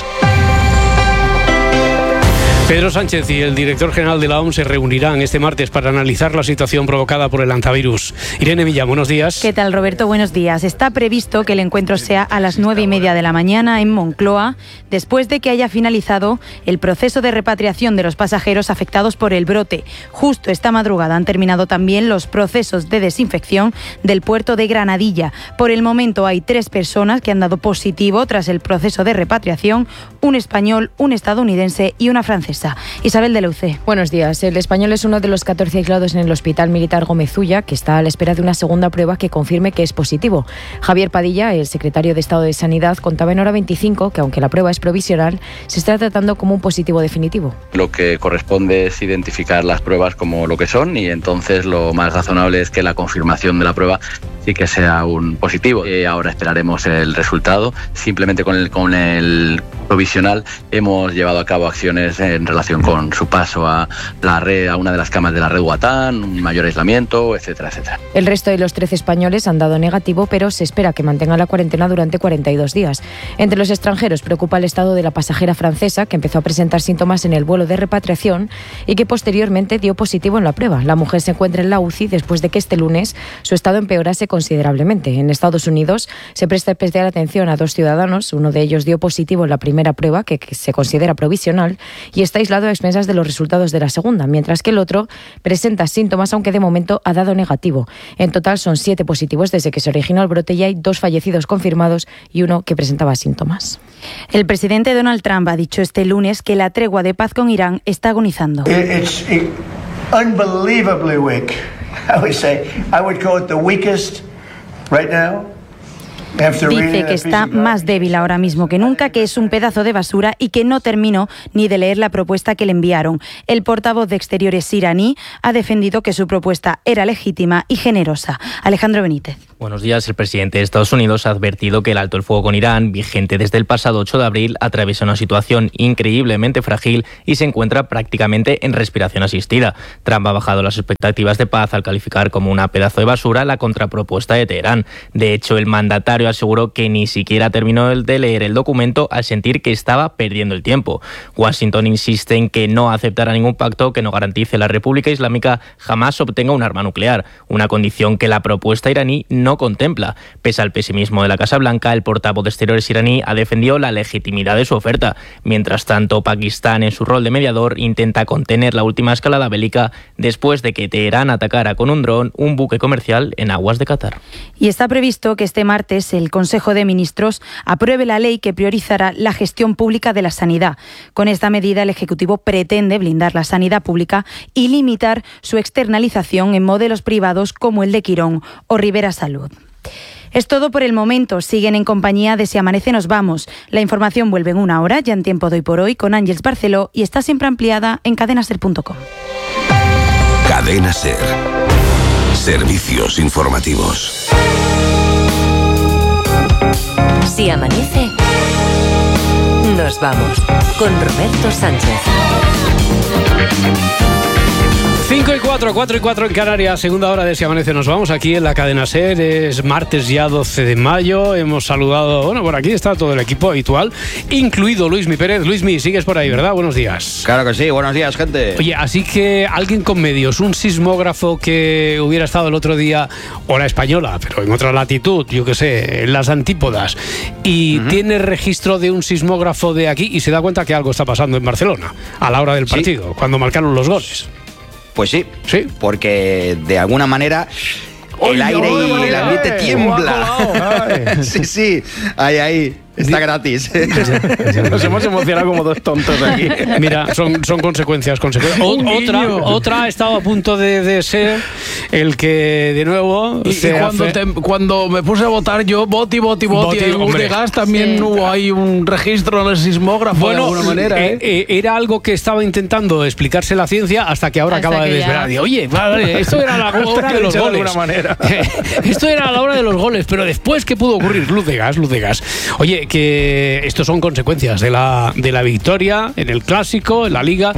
Pedro Sánchez y el director general de la O M S se reunirán este martes para analizar la situación provocada por el hantavirus. Irene Villa, buenos días. ¿Qué tal, Roberto? Buenos días. Está previsto que el encuentro sea a las nueve y media de la mañana en Moncloa, después de que haya finalizado el proceso de repatriación de los pasajeros afectados por el brote. Justo esta madrugada han terminado también los procesos de desinfección del puerto de Granadilla. Por el momento hay tres personas que han dado positivo tras el proceso de repatriación, un español, un estadounidense y una francesa. Isabel de Leucé. Buenos días. El español es uno de los catorce aislados en el Hospital Militar Gómez Ulla, que está a la espera de una segunda prueba que confirme que es positivo. Javier Padilla, el secretario de Estado de Sanidad, contaba en Hora veinticinco que, aunque la prueba es provisional, se está tratando como un positivo definitivo. Lo que corresponde es identificar las pruebas como lo que son y entonces lo más razonable es que la confirmación de la prueba y que sea un positivo. Eh, ahora esperaremos el resultado. Simplemente con el, con el provisional hemos llevado a cabo acciones en relación con su paso a la red, a una de las camas de la red Guatán, un mayor aislamiento, etcétera, etcétera. El resto de los trece españoles han dado negativo, pero se espera que mantengan la cuarentena durante cuarenta y dos días. Entre los extranjeros preocupa el estado de la pasajera francesa, que empezó a presentar síntomas en el vuelo de repatriación y que posteriormente dio positivo en la prueba. La mujer se encuentra en la U C I después de que este lunes su estado empeorase considerablemente. En Estados Unidos se presta especial atención a dos ciudadanos. Uno de ellos dio positivo en la primera prueba, que, que se considera provisional, y está aislado a expensas de los resultados de la segunda, mientras que el otro presenta síntomas, aunque de momento ha dado negativo. En total son siete positivos desde que se originó el brote y hay dos fallecidos confirmados y uno que presentaba síntomas. El presidente Donald Trump ha dicho este lunes que la tregua de paz con Irán está agonizando. It's unbelievably weak. I would say, I would call it the weakest right now. Dice que está más débil ahora mismo que nunca, que es un pedazo de basura y que no terminó ni de leer la propuesta que le enviaron. El portavoz de Exteriores iraní ha defendido que su propuesta era legítima y generosa. Alejandro Benítez. Buenos días. El presidente de Estados Unidos ha advertido que el alto el fuego con Irán, vigente desde el pasado ocho de abril, atraviesa una situación increíblemente frágil y se encuentra prácticamente en respiración asistida. Trump ha bajado las expectativas de paz al calificar como una pedazo de basura la contrapropuesta de Teherán. De hecho, el mandatario aseguró que ni siquiera terminó de leer el documento al sentir que estaba perdiendo el tiempo. Washington insiste en que no aceptará ningún pacto que no garantice la República Islámica jamás obtenga un arma nuclear, una condición que la propuesta iraní no contempla. Pese al pesimismo de la Casa Blanca, el portavoz de Exteriores iraní ha defendido la legitimidad de su oferta. Mientras tanto, Pakistán, en su rol de mediador, intenta contener la última escalada bélica después de que Teherán atacara con un dron un buque comercial en aguas de Qatar. Y está previsto que este martes el Consejo de Ministros apruebe la ley que priorizará la gestión pública de la sanidad. Con esta medida, el Ejecutivo pretende blindar la sanidad pública y limitar su externalización en modelos privados como el de Quirón o Rivera Salud. Es todo por el momento. Siguen en compañía de Si Amanece Nos Vamos. La información vuelve en una hora, ya en Tiempo de Hoy por Hoy, con Ángeles Barceló, y está siempre ampliada en cadena ser punto com. Cadena Ser. Servicios informativos. Si amanece, nos vamos con Roberto Sánchez. cinco y cuatro, cuatro y cuatro en Canarias, segunda hora de Si Amanece Nos Vamos, aquí en la cadena SER. Es martes ya doce de mayo. Hemos saludado, bueno, por aquí está todo el equipo habitual, incluido Luismi Pérez. Luismi, sigues por ahí, ¿verdad? Buenos días. Claro que sí, buenos días, gente. Oye, así que alguien con medios, un sismógrafo que hubiera estado el otro día, o la Española, pero en otra latitud, yo qué sé, en las antípodas, y uh-huh. tiene registro de un sismógrafo de aquí y se da cuenta que algo está pasando en Barcelona a la hora del partido, sí. cuando marcaron los goles. Pues sí, sí, porque de alguna manera el aire y el ambiente tiembla. Sí, sí, ahí, ahí. Está gratis. Nos hemos emocionado como dos tontos aquí. Mira, son, son consecuencias. consecuencias. O, otra, otra ha estado a punto de, de ser el que, de nuevo... Y, y cuando, hace... te, cuando me puse a votar yo, voti, voti, voti, en Urdegas también sí. hubo ahí un registro en el sismógrafo, bueno, de alguna manera. Eh, eh, era algo que estaba intentando explicarse la ciencia hasta que ahora hasta acaba que de desvelar. Y, oye, vale, esto era la hora de los goles. De manera. Esto era la hora de los goles, pero después, ¿qué pudo ocurrir? Luz de gas, luz de gas. Oye, que estos son consecuencias de la, de la victoria en el Clásico, en la Liga,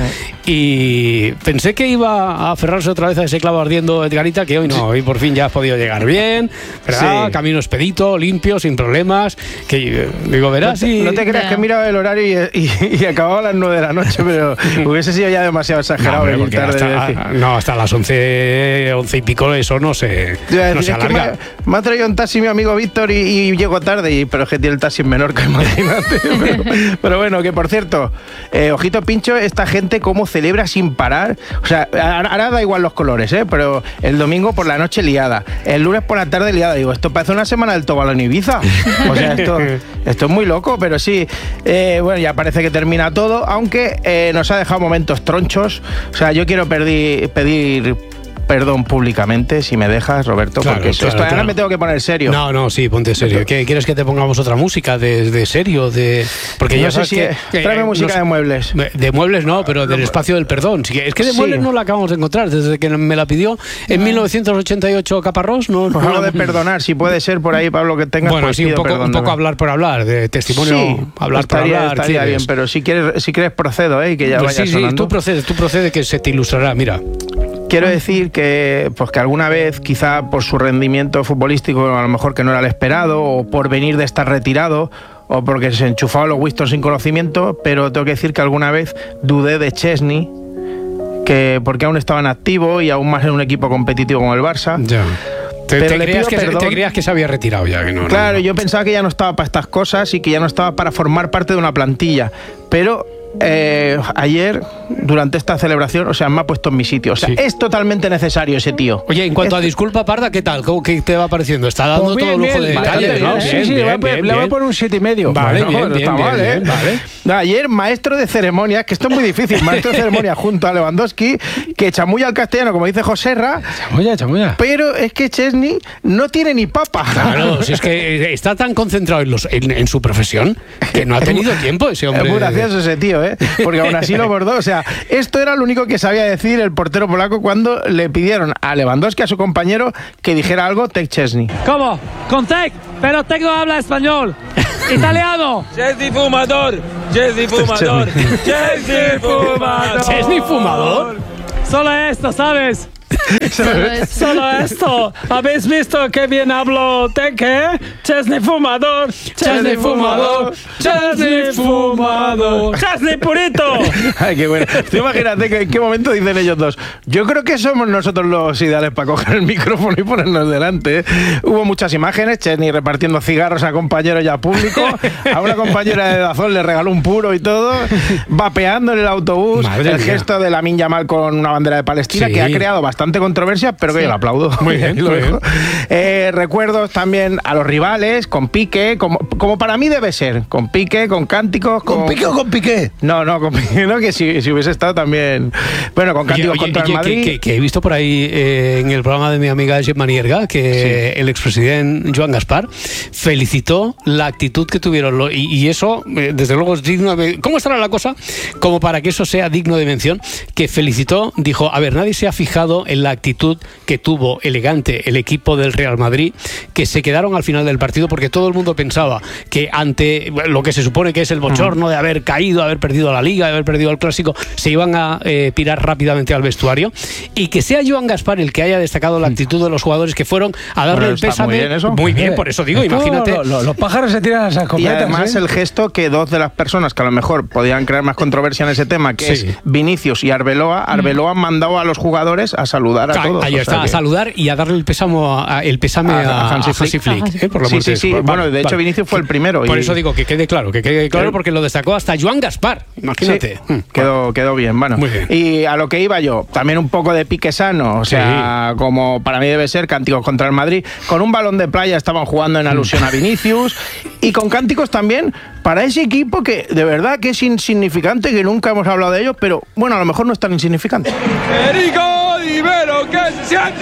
y pensé que iba a aferrarse otra vez a ese clavo ardiendo Edgarita, que hoy no, hoy por fin ya has podido llegar bien, ¿verdad? Sí. Camino expedito, limpio, sin problemas, que digo, verás. No te, y... no te creas yeah. que he mirado el horario y, y, y acababa a las nueve de la noche, pero hubiese sido ya demasiado exagerado. No, porque tarde hasta, de no, hasta las once, once y pico eso no se, no se alarga. Me ha, me ha traído un taxi mi amigo Víctor y, y llego tarde, y, pero es que tiene el taxi en menor que imagínate. pero, pero bueno, que por cierto, eh, ojito pincho, esta gente cómo celebra sin parar. O sea, ahora da igual los colores, ¿eh? Pero el domingo por la noche liada, el lunes por la tarde liada. Digo, esto parece una semana del Tobalo en Ibiza. O sea, esto, esto es muy loco, pero sí. Eh, bueno, ya parece que termina todo, aunque eh, nos ha dejado momentos tronchos. O sea, yo quiero pedir... pedir perdón públicamente, si me dejas, Roberto, Claro, porque claro, esto, ahora claro. me tengo que poner serio. No, no, sí, ponte serio. ¿Qué, ¿Quieres que te pongamos otra música de, de serio? De, porque No ya sé sabes si- que, que, tráeme eh, música de muebles. De muebles no, pero del espacio del perdón. Sí, es que de Sí. muebles no la acabamos de encontrar desde que me la pidió en mil novecientos ochenta y ocho Caparrós. No, Pues no algo la- de perdonar, si puede ser por ahí, Pablo, que tengas. Bueno, pues sí, un pido poco, perdón un poco también. hablar por hablar, de testimonio, Sí, hablar estaría, por hablar. estaría ¿quieres? bien, pero si quieres, si quieres procedo, ¿eh? Que ya Pues vaya sí, sí, sonando. tú procede, tú procede que se te ilustrará, mira. Quiero decir que, pues que alguna vez, quizá por su rendimiento futbolístico, a lo mejor que no era el esperado, o por venir de estar retirado, o porque se enchufaba los Winston sin conocimiento, pero tengo que decir que alguna vez dudé de Chesney, que porque aún estaba en activo y aún más en un equipo competitivo como el Barça. Ya. Te, Pero te le creías pido que, se- perdón. te creías que se había retirado ya, que no, no. Claro, yo pensaba que ya no estaba para estas cosas y que ya no estaba para formar parte de una plantilla. Pero eh, ayer, durante esta celebración, o sea, me ha puesto en mi sitio. O sea, Sí. es totalmente necesario ese tío. Oye, en cuanto Es- a disculpa, Parda, ¿qué tal? ¿Cómo, ¿Qué te va pareciendo? Está dando Pues bien, todo lujo bien, de bastante detalles, bien, ¿no? sí, Bien, sí, bien, le voy a poner- bien, le voy a bien. poner un siete y medio. Vale, Bueno, bien, no bien, está bien, mal, bien, ¿eh? vale. No, ayer, maestro de ceremonias, que esto es muy difícil, maestro de ceremonias junto a Lewandowski, que chamulla al castellano, como dice Joserra, Chamulla, chamulla. pero es que Chesney no tiene ni papa. Claro, si es que está tan concentrado en, los, en, en su profesión que no ha tenido tiempo ese hombre. Es muy gracioso ese tío, ¿eh? Porque aún así lo bordó. O sea, esto era lo único que sabía decir el portero polaco cuando le pidieron a Lewandowski, a su compañero, que dijera algo, Tech Chesney. ¿Cómo? Con Tec, pero Tec no habla español. Italiano. Chesney fumador, Chesney fumador, Chesney fumador. ¿Chesney fumador? Solo esto, ¿sabes? Solo esto. ¿Habéis visto qué bien hablo Tec, eh? Chesney fumador, Chesney fumador, Chesney fumador, Chesney purito. Ay, qué bueno. Tú imagínate que en qué momento dicen ellos dos. Yo creo que somos nosotros los ideales para coger el micrófono y ponernos delante. ¿eh? Hubo muchas imágenes, Chesney repartiendo cigarros a compañeros y a público. A una compañera de Dazón le regaló un puro y todo. Vapeando en el autobús. Madre el mía. gesto de Lamine Yamal con una bandera de Palestina, Sí. que ha creado bastante controversia, pero que Sí. yo lo aplaudo. Muy bien, Y lo muy dejo. Eh, recuerdos también a los rivales, con Piqué, como, como para mí debe ser. Con Piqué, con cánticos. ¿Con Piqué o con Piqué? No, no, con Piqué, no, que si, si hubiese estado también. Bueno, con cánticos Oye, oye, contra oye, el Madrid. Que, que- que he visto por ahí eh, en el programa de mi amiga Gemma Nierga que el expresidente Joan Gaspar felicitó la actitud que tuvieron lo- y, y eso, eh, desde luego, es digno de... ¿Cómo estará la cosa? Como para que eso sea digno de mención, que felicitó, dijo, a ver, nadie se ha fijado en la actitud que tuvo elegante el equipo del Real Madrid, que se quedaron al final del partido porque todo el mundo pensaba que ante lo que se supone que es el bochorno de haber caído, haber perdido la Liga, de haber perdido el Clásico, se iban a eh, pirar rápidamente al vestuario, y que sea Joan Gaspar el que haya destacado la actitud de los jugadores que fueron a darle Bueno, el está pésame. muy bien eso. Muy bien, por eso digo, Esto, imagínate. lo- lo- los pájaros se tiran a esas Y escopetas. además ¿eh? el gesto que dos de las personas que a lo mejor podían crear más controversia en ese tema, que Sí. es Vinicius y Arbeloa, Arbeloa han mandado a los jugadores a saludar a Ca- todos. Ahí o sea está, a que- saludar y a darle el pésamo a- el pésame a, A- a Hansi a Hansi Flick. Flick, eh, por la Sí, muerte sí, sí. de su- Bueno, vale, de hecho vale. Vinicius fue el primero. Por y- eso digo que quede claro, que quede claro, porque lo destacó hasta Joan Gaspar, imagínate. Sí, quedó, quedó bien, bueno. Muy bien. Y a lo que iba yo, también un poco de pique sano, o sea, como para mí debe ser, cánticos contra el Madrid. Con un balón de playa estaban jugando en alusión a Vinicius, y con cánticos también para ese equipo que de verdad que es insignificante, que nunca hemos hablado de ellos, pero bueno, a lo mejor no es tan insignificante. Federico Di Vero, ¿qué se siente?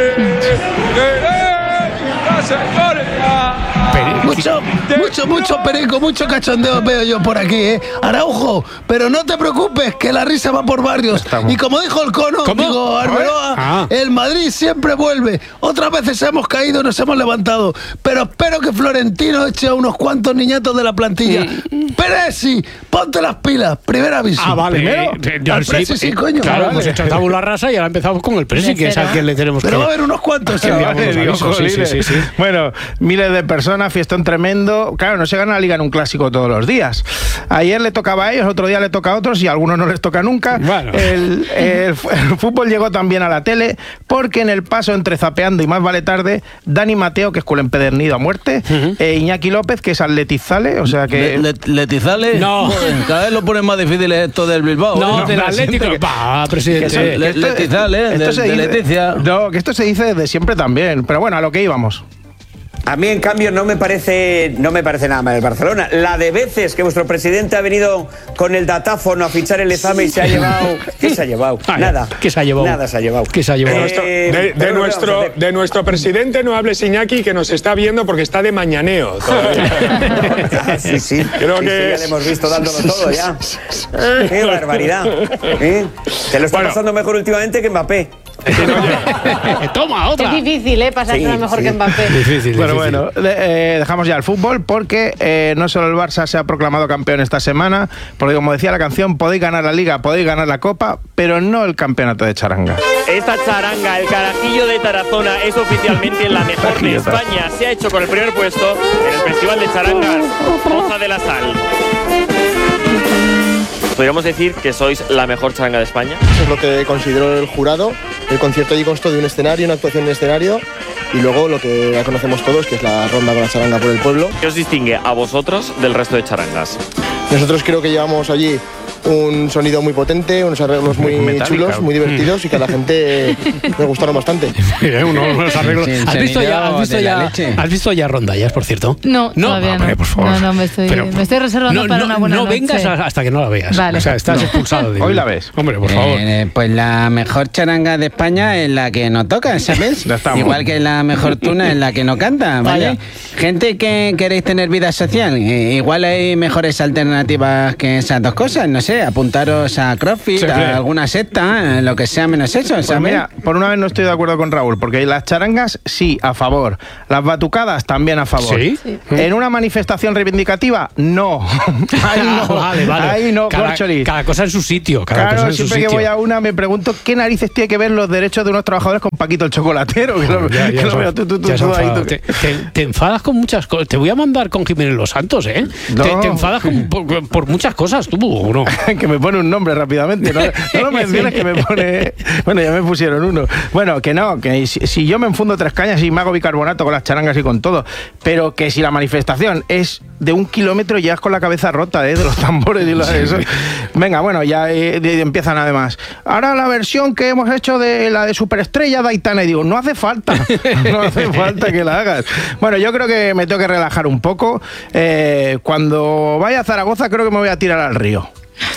¡La señora! Mucho, mucho, mucho perico, mucho cachondeo veo yo por aquí, ¿eh? Araujo, pero no te preocupes, que la risa va por barrios. Estamos. Y como dijo el cono, ¿Cómo? digo, Arbeloa, Ah. el Madrid siempre vuelve. Otras veces hemos caído, nos hemos levantado. Pero espero que Florentino eche a unos cuantos niñatos de la plantilla. Peresi, ponte las pilas. Primer aviso. Ah, vale. Primero, eh, eh, al sí, Presi, sí, eh, coño. Claro, Vale. hemos hecho tabula rasa y ahora empezamos con el Presi, que es al que le tenemos Pero que... va a haber unos cuantos. Que ¿eh? enviamos los Digo, avisos, sí, sí, sí, sí. Bueno, miles de personas, fiestón tremendo. Claro, no se gana la liga en un clásico todos los días. Ayer le tocaba a ellos, otro día le toca a otros y a algunos no les toca nunca. Bueno. El, el fu- el fútbol llegó también a la tele porque en el paso entre Zapeando y Más Vale Tarde, Dani Mateo, que es culo empedernido a muerte, e Iñaki López, que es atletizale, o sea que... Le- le- Letizales, No. joder, cada vez lo ponen más difícil esto del Bilbao. No, ¿eh? del la Atlético. gente que- Va, que presidente. eso- que Le- esto- Letizales, esto de- se de dice- Leticia. No, que esto se dice desde siempre también. Pero bueno, a lo que íbamos. A mí, en cambio, no me parece no me parece nada mal el Barcelona. La de veces que vuestro presidente ha venido con el datáfono a fichar el Ezame y se ha llevado... ¿Qué se ha llevado? Nada. ¿Qué se ha llevado? Nada se ha llevado. ¿Qué se ha llevado? Eh, Nuestro- de, de nuestro, de nuestro presidente no hables, Iñaki, que nos está viendo porque está de mañaneo todavía. Sí, sí. Creo Sí, que sí, ya le hemos visto dándolo todo ya. ¡Qué barbaridad! ¿Eh? Te lo está Bueno. pasando mejor últimamente que Mbappé. Toma, otra. Es difícil, ¿eh? Pasársela Sí, mejor sí. que Mbappé. Difícil, Bueno, difícil. bueno, de- eh, dejamos ya el fútbol porque eh, no solo el Barça se ha proclamado campeón esta semana, porque como decía la canción, podéis ganar la Liga, podéis ganar la Copa, pero no el campeonato de charanga. Esta charanga, el carajillo de Tarazona, es oficialmente la mejor de España. Se ha hecho con el primer puesto en el Festival de Charangas Poza de la Sal. Podríamos decir que sois la mejor charanga de España. Eso es lo que consideró el jurado. El concierto allí constó de un escenario, una actuación en escenario y luego lo que ya conocemos todos, que es la ronda con la charanga por el pueblo. ¿Qué os distingue a vosotros del resto de charangas? Nosotros creo que llevamos allí un sonido muy potente, unos arreglos muy Metálica. chulos, muy divertidos y que a la gente me gustaron bastante. Mira, uno- unos arreglos. Sí, ¿Has visto ya, has visto de la ya, leche. has visto ya rondallas, por cierto? No, todavía hombre, no. por favor. No, no, me estoy, Pero- me estoy reservando No, para no, una buena no noche. vengas a- hasta que no la veas. Vale. O sea, estás No. expulsado de Hoy la ves. Hombre, por favor. Eh, pues la mejor charanga de España es la que no toca, ¿sabes? estamos. Igual que la mejor tuna es la que no canta, ¿vale? Vaya. Gente que queréis tener vida social, eh, igual hay mejores alternativas que esas dos cosas, no sé, apuntaros a CrossFit, Sí, a sí. alguna secta, eh, lo que sea menos eso, Pues ¿sabes? mira, por una vez no estoy de acuerdo con Raúl, porque las charangas sí, a favor. Las batucadas también a favor. ¿Sí? Sí. En una manifestación reivindicativa, no. Ahí no. vale, vale. Ahí no, cada, corcholis. cada cosa en su sitio. Cada cosa Claro, en su siempre que sitio. voy a una me pregunto qué narices tiene que ver los derechos de unos trabajadores con Paquito el chocolatero. Que lo, Ya, ya que lo se- veo tú, tú, tú, ya se tú ahí, enfada. tú. te, te- te enfadas con muchas cosas. Te voy a mandar con Jiménez Los Santos, ¿eh? No. Te, te enfadas con- por, por muchas cosas, tú, ¿o no? Que me pone un nombre rápidamente. No, no lo menciones que me pone. Bueno, ya me pusieron uno. Bueno, que no, que si, si yo me enfundo tres cañas y me hago bicarbonato con las charangas y con todo, pero que si la manifestación es de un kilómetro ya es con la cabeza rota, ¿eh? De los tambores y lo de eso. Venga, bueno, ya eh, de- empiezan además. Ahora la versión que hemos hecho de la de Superestrella de Aitana, y digo, no hace falta, no hace falta que la hagas. Bueno, yo creo que me tengo que relajar un poco. Eh, cuando vaya a Zaragoza creo que me voy a tirar al río.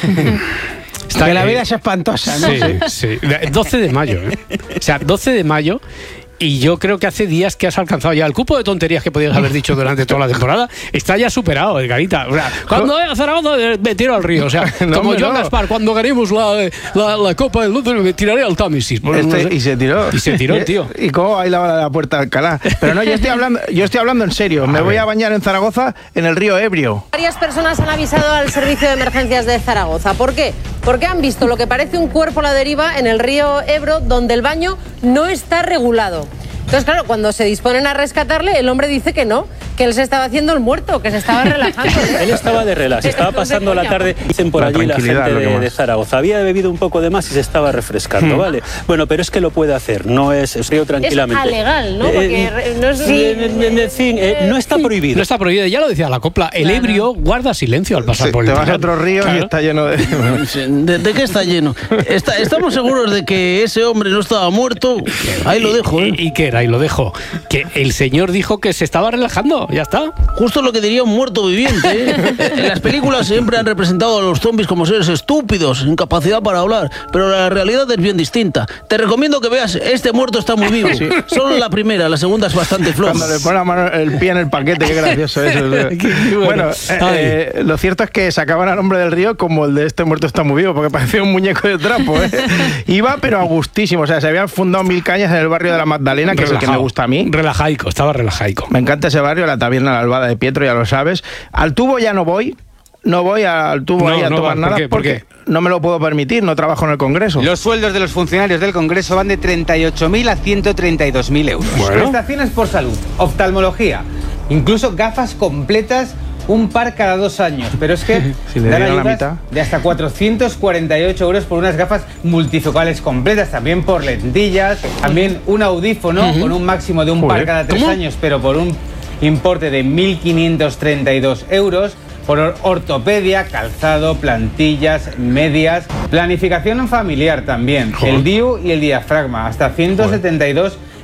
Está que la eh, vida es espantosa, ¿no? Sí, sí. doce de mayo, ¿eh? O sea, doce de mayo. Y yo creo que hace días que has alcanzado ya el cupo de tonterías que podías haber dicho durante toda la temporada. Está ya superado, Edgarita. O sea, cuando vaya a Zaragoza me tiro al río. O sea, No, como hombre, Joan no. Gaspar, cuando ganemos la, la, la Copa del Mundo me tiraré al Támesis. Pues, no Este- sé. y se tiró. Y se tiró el tío. ¿Y cómo bailaba la puerta de Alcalá? Pero no, yo estoy hablando, yo estoy hablando en serio. Me voy a bañar en Zaragoza en el río Ebrio. Varias personas han avisado al servicio de emergencias de Zaragoza. ¿Por qué? Porque han visto lo que parece un cuerpo a la deriva en el río Ebro, donde el baño no está regulado. Entonces, claro, cuando se disponen a rescatarle, el hombre dice que no, que él se estaba haciendo el muerto, que se estaba relajando. Él estaba de relax, estaba pasando la tarde, dicen por La allí la tranquilidad, gente lo que de, más. de Zaragoza. Había bebido un poco de más y se estaba refrescando, Hmm. ¿vale? Bueno, pero es que lo puede hacer, no es, es río tranquilamente. Es alegal, ¿no? Eh, Porque re- no es... en, en- en fin, eh, no está prohibido. No está prohibido, ya lo decía la copla. El ebrio guarda silencio al pasar Sí, por el te vas a canal. otro río Claro. y está lleno de... ¿De, de qué está lleno? Está- ¿Estamos seguros de que ese hombre no estaba muerto? Ahí lo dejo, ¿eh? ¿Y, y qué era? Ahí lo dejo. Que el señor dijo que se estaba relajando, ya está. Justo lo que diría un muerto viviente, ¿eh? En las películas siempre han representado a los zombies como seres estúpidos, sin capacidad para hablar, pero la realidad es bien distinta. Te recomiendo que veas Este muerto está muy vivo. Sí. Solo la primera, la segunda es bastante floja. Cuando le pone la mano, el pie en el paquete, qué gracioso eso. Bueno, eh, eh, lo cierto es que sacaban al hombre del río como el de Este muerto está muy vivo, porque parecía un muñeco de trapo, ¿eh? Iba pero a gustísimo, o sea, se habían fundado mil cañas en el barrio de la Magdalena, que es el que me gusta a mí. Relajaico, estaba relajaico. Me encanta ese barrio, la taberna La Albada de Pietro, ya lo sabes. Al tubo ya no voy. No voy al tubo No, ahí a no tomar vas, ¿por nada qué? ¿Por porque no me lo puedo permitir, no trabajo en el Congreso. Los sueldos de los funcionarios del Congreso van de treinta y ocho mil a ciento treinta y dos mil euros. Bueno. Prestaciones por salud, oftalmología, incluso gafas completas, un par cada dos años. Pero es que Si le dan dieran la ayudas mitad. de hasta cuatrocientos cuarenta y ocho euros por unas gafas multifocales completas, también por lentillas, también un audífono Ujú. con un máximo de un par Joder. cada tres ¿Cómo? años, pero por un importe de mil quinientos treinta y dos euros. Por or- ortopedia, calzado, plantillas, medias, planificación familiar también, Joder. el D I U y el diafragma, hasta ciento setenta y dos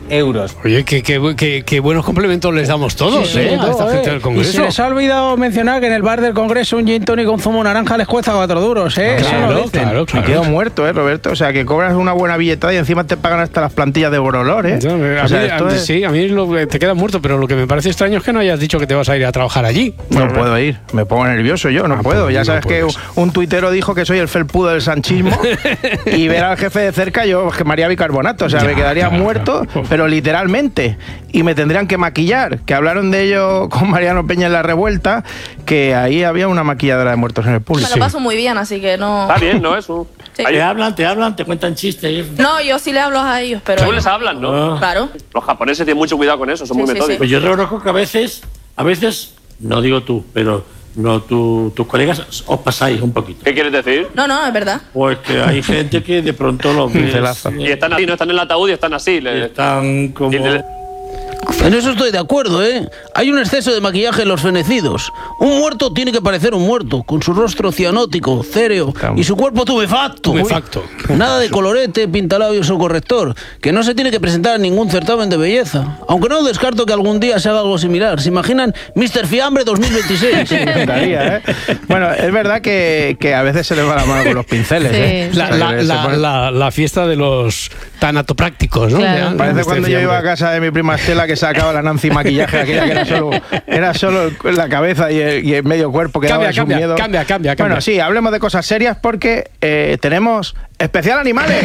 euros. Oye, qué, qué, qué, qué buenos complementos les damos todos, Sí, ¿eh? todo, A esta gente eh. del Congreso. Y se les ha olvidado mencionar que en el bar del Congreso un gin tonic con zumo naranja les cuesta cuatro duros, ¿eh? Eso no lo dicen. claro, Me quedo muerto, ¿eh, Roberto? O sea, que cobras una buena billetada y encima te pagan hasta las plantillas de Borolor, ¿eh? Ya, a O sea, mí- esto a- es- Sí, a mí lo- te quedas muerto, pero lo que me parece extraño es que no hayas dicho que te vas a ir a trabajar allí. No puedo ir, me pongo nervioso yo, no Ah, puedo. pues Ya no sabes que un, un tuitero dijo que soy el felpudo del sanchismo y ver al jefe de cerca yo quemaría bicarbonato, o sea, Ya, me quedaría claro, muerto, pero literalmente. Y me tendrían que maquillar, que hablaron de ello con Mariano Peña en La Revuelta, que ahí había una maquilladora de muertos en el público. Me lo paso muy bien, así que no... Está bien, ¿no? Eso. Sí. Te hablan, te hablan, te cuentan chistes. No, yo sí le hablo a ellos, pero... Tú les hablan, ¿no? Claro. Los japoneses tienen mucho cuidado con eso, son Sí, muy sí, metódicos. sí. Pues yo reconozco que a veces, a veces, no digo tú, pero no, tu- tus colegas os pasáis un poquito. ¿Qué quieres decir? No, no, es verdad. Pues que hay gente que de pronto los ves, Celazo. y están así, no están en el ataúd y están así. le- están como... En eso estoy de acuerdo, ¿eh? Hay un exceso de maquillaje en los fenecidos. Un muerto tiene que parecer un muerto, con su rostro cianótico, céreo y su cuerpo tumefacto. Tumefacto. Nada de colorete, pintalabios o corrector, que no se tiene que presentar en ningún certamen de belleza. Aunque no descarto que algún día se haga algo similar. ¿Se imaginan míster Fiambre dos mil veintiséis? Sí, me encantaría, ¿eh? Bueno, es verdad que, que a veces se les va la mano con los pinceles, ¿eh? La, O sea, la- que se la- ponen- la- la fiesta de los tanatoprácticos, ¿no? Claro. De- Parece de cuando este yo iba a fiambre. casa de mi prima Estela que sacaba la Nancy maquillaje, aquella que era solo, era solo la cabeza y el, y el medio cuerpo que Cambia, daba su cambia, miedo. cambia, cambia, cambia. Bueno, sí, hablemos de cosas serias porque eh, tenemos especial animales.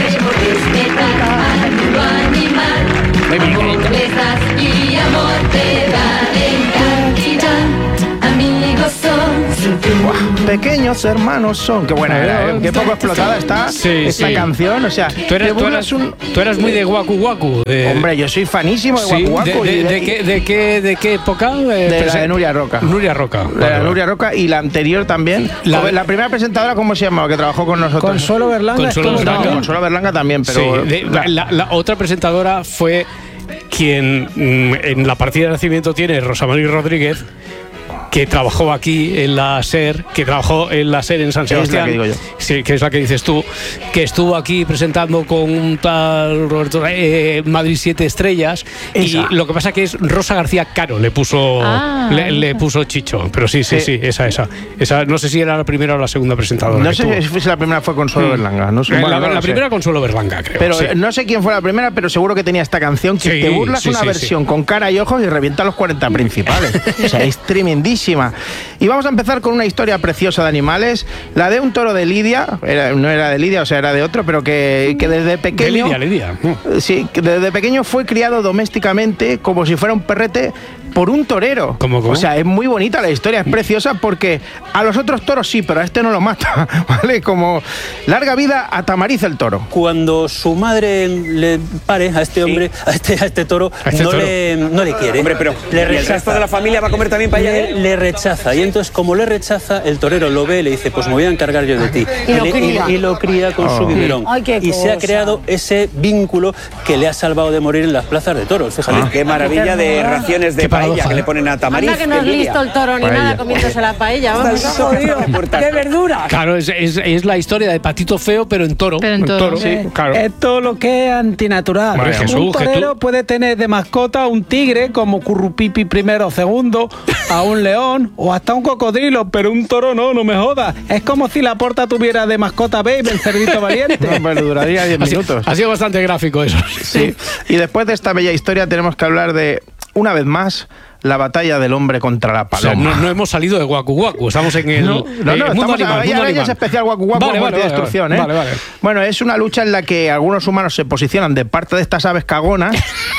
Y amor te da identidad, amigos son. Buah, pequeños hermanos son. Qué buena era, ¿eh? Qué poco explotada está Sí, esta sí. canción. O sea, Tú eras, te tú burlas eras- tú eras muy de Guacu Guacu. de- Hombre, yo soy fanísimo de Sí, Guacu Guacu. de, y de- de qué, de, qué, ¿De qué época? Eh, de la prese- de Nuria Roca. Nuria Roca. De Vale, la vale. Nuria Roca y la anterior también. La- La, primera presentadora, ¿cómo se llamaba? Que trabajó con nosotros. Consuelo Berlanga. Consuelo estuvo Berlanga. también. Consuelo Berlanga también, pero. Sí, de- la, la- la otra presentadora fue quien mm, en la partida de nacimiento tiene Rosa María Rodríguez, que trabajó aquí en la SER, que trabajó en la SER en San Es la Sebastián. que digo yo. Sí, que es la que dices tú, que estuvo aquí presentando con un tal Roberto eh, Madrid Siete Estrellas. Esa. Y lo que pasa que es Rosa García Caro, le puso, Ah. le, le puso Chicho. Pero sí, sí, sí, Sí. esa, esa, esa. No sé si era la primera o la segunda presentadora. No que sé tuvo. si la primera fue Consuelo Mm. Berlanga. No sé, La- bueno, la, no lo la sé. primera Consuelo Berlanga, creo. Pero sí. eh, no sé quién fue la primera, pero seguro que tenía esta canción que Sí, te burlas sí, una sí, versión con cara y ojos y revienta los cuarenta principales. O sea, es tremendísima. Y vamos a empezar con una historia preciosa de animales, la de un toro de Lidia, era- no era de Lidia, o sea, era de otro, pero que, que desde pequeño... De Lidia, Lidia. Sí, que desde pequeño fue criado domésticamente como si fuera un perrete por un torero. ¿Cómo, cómo? O sea, es muy bonita la historia, es preciosa porque a los otros toros sí, pero a este no lo mata, ¿vale? Como larga vida a Tamariz el toro. Cuando su madre le pare a este hombre, a, este, a este toro, A este no, toro. Le, no le quiere. Hombre, pero le ¿y el resto de la familia va a comer también paella de Le, él? le rechaza. Y entonces, como le rechaza, el torero lo ve y le dice, pues me voy a encargar yo de ti. Y lo le- cría. y lo cría con Oh. su biberón. Ay, qué y se ha cosa. creado ese vínculo que le ha salvado de morir en las plazas de toros. Fíjate. Ah. Qué maravilla de raciones de Qué paella paradoja, que ¿eh? le ponen a Tamariz. Anda que no es qué envidia. listo el toro ni Paella. nada comiéndose la paella, vamos. Está jodido. ¡Qué verdura! Claro, es, es, es la historia de Patito Feo, pero en toro. Pero en toro. sí, Eh, claro. Es todo lo que es antinatural. Madre Jesús, un torero Jesús. puede tener de mascota un tigre como Currupipi primero o segundo, a un león o hasta un cocodrilo, pero un toro no, no me jodas. Es como si la porta tuviera de mascota Babe, el cerdito valiente. No, pero duraría diez Ha sido- minutos. Ha sido bastante gráfico eso. Sí. Y después de esta bella historia tenemos que hablar de, una vez más, la batalla del hombre contra la O sea, paloma. no, no hemos salido de Guacu Guacu, estamos en el No, no, eh, no, mundo estamos animal, ahora mundo ya es animal. especial Guacu Guacu, Vale, muerte vale, y vale, destrucción, vale, ¿eh? vale, vale. Bueno, es una lucha en la que algunos humanos se posicionan de parte de estas aves cagonas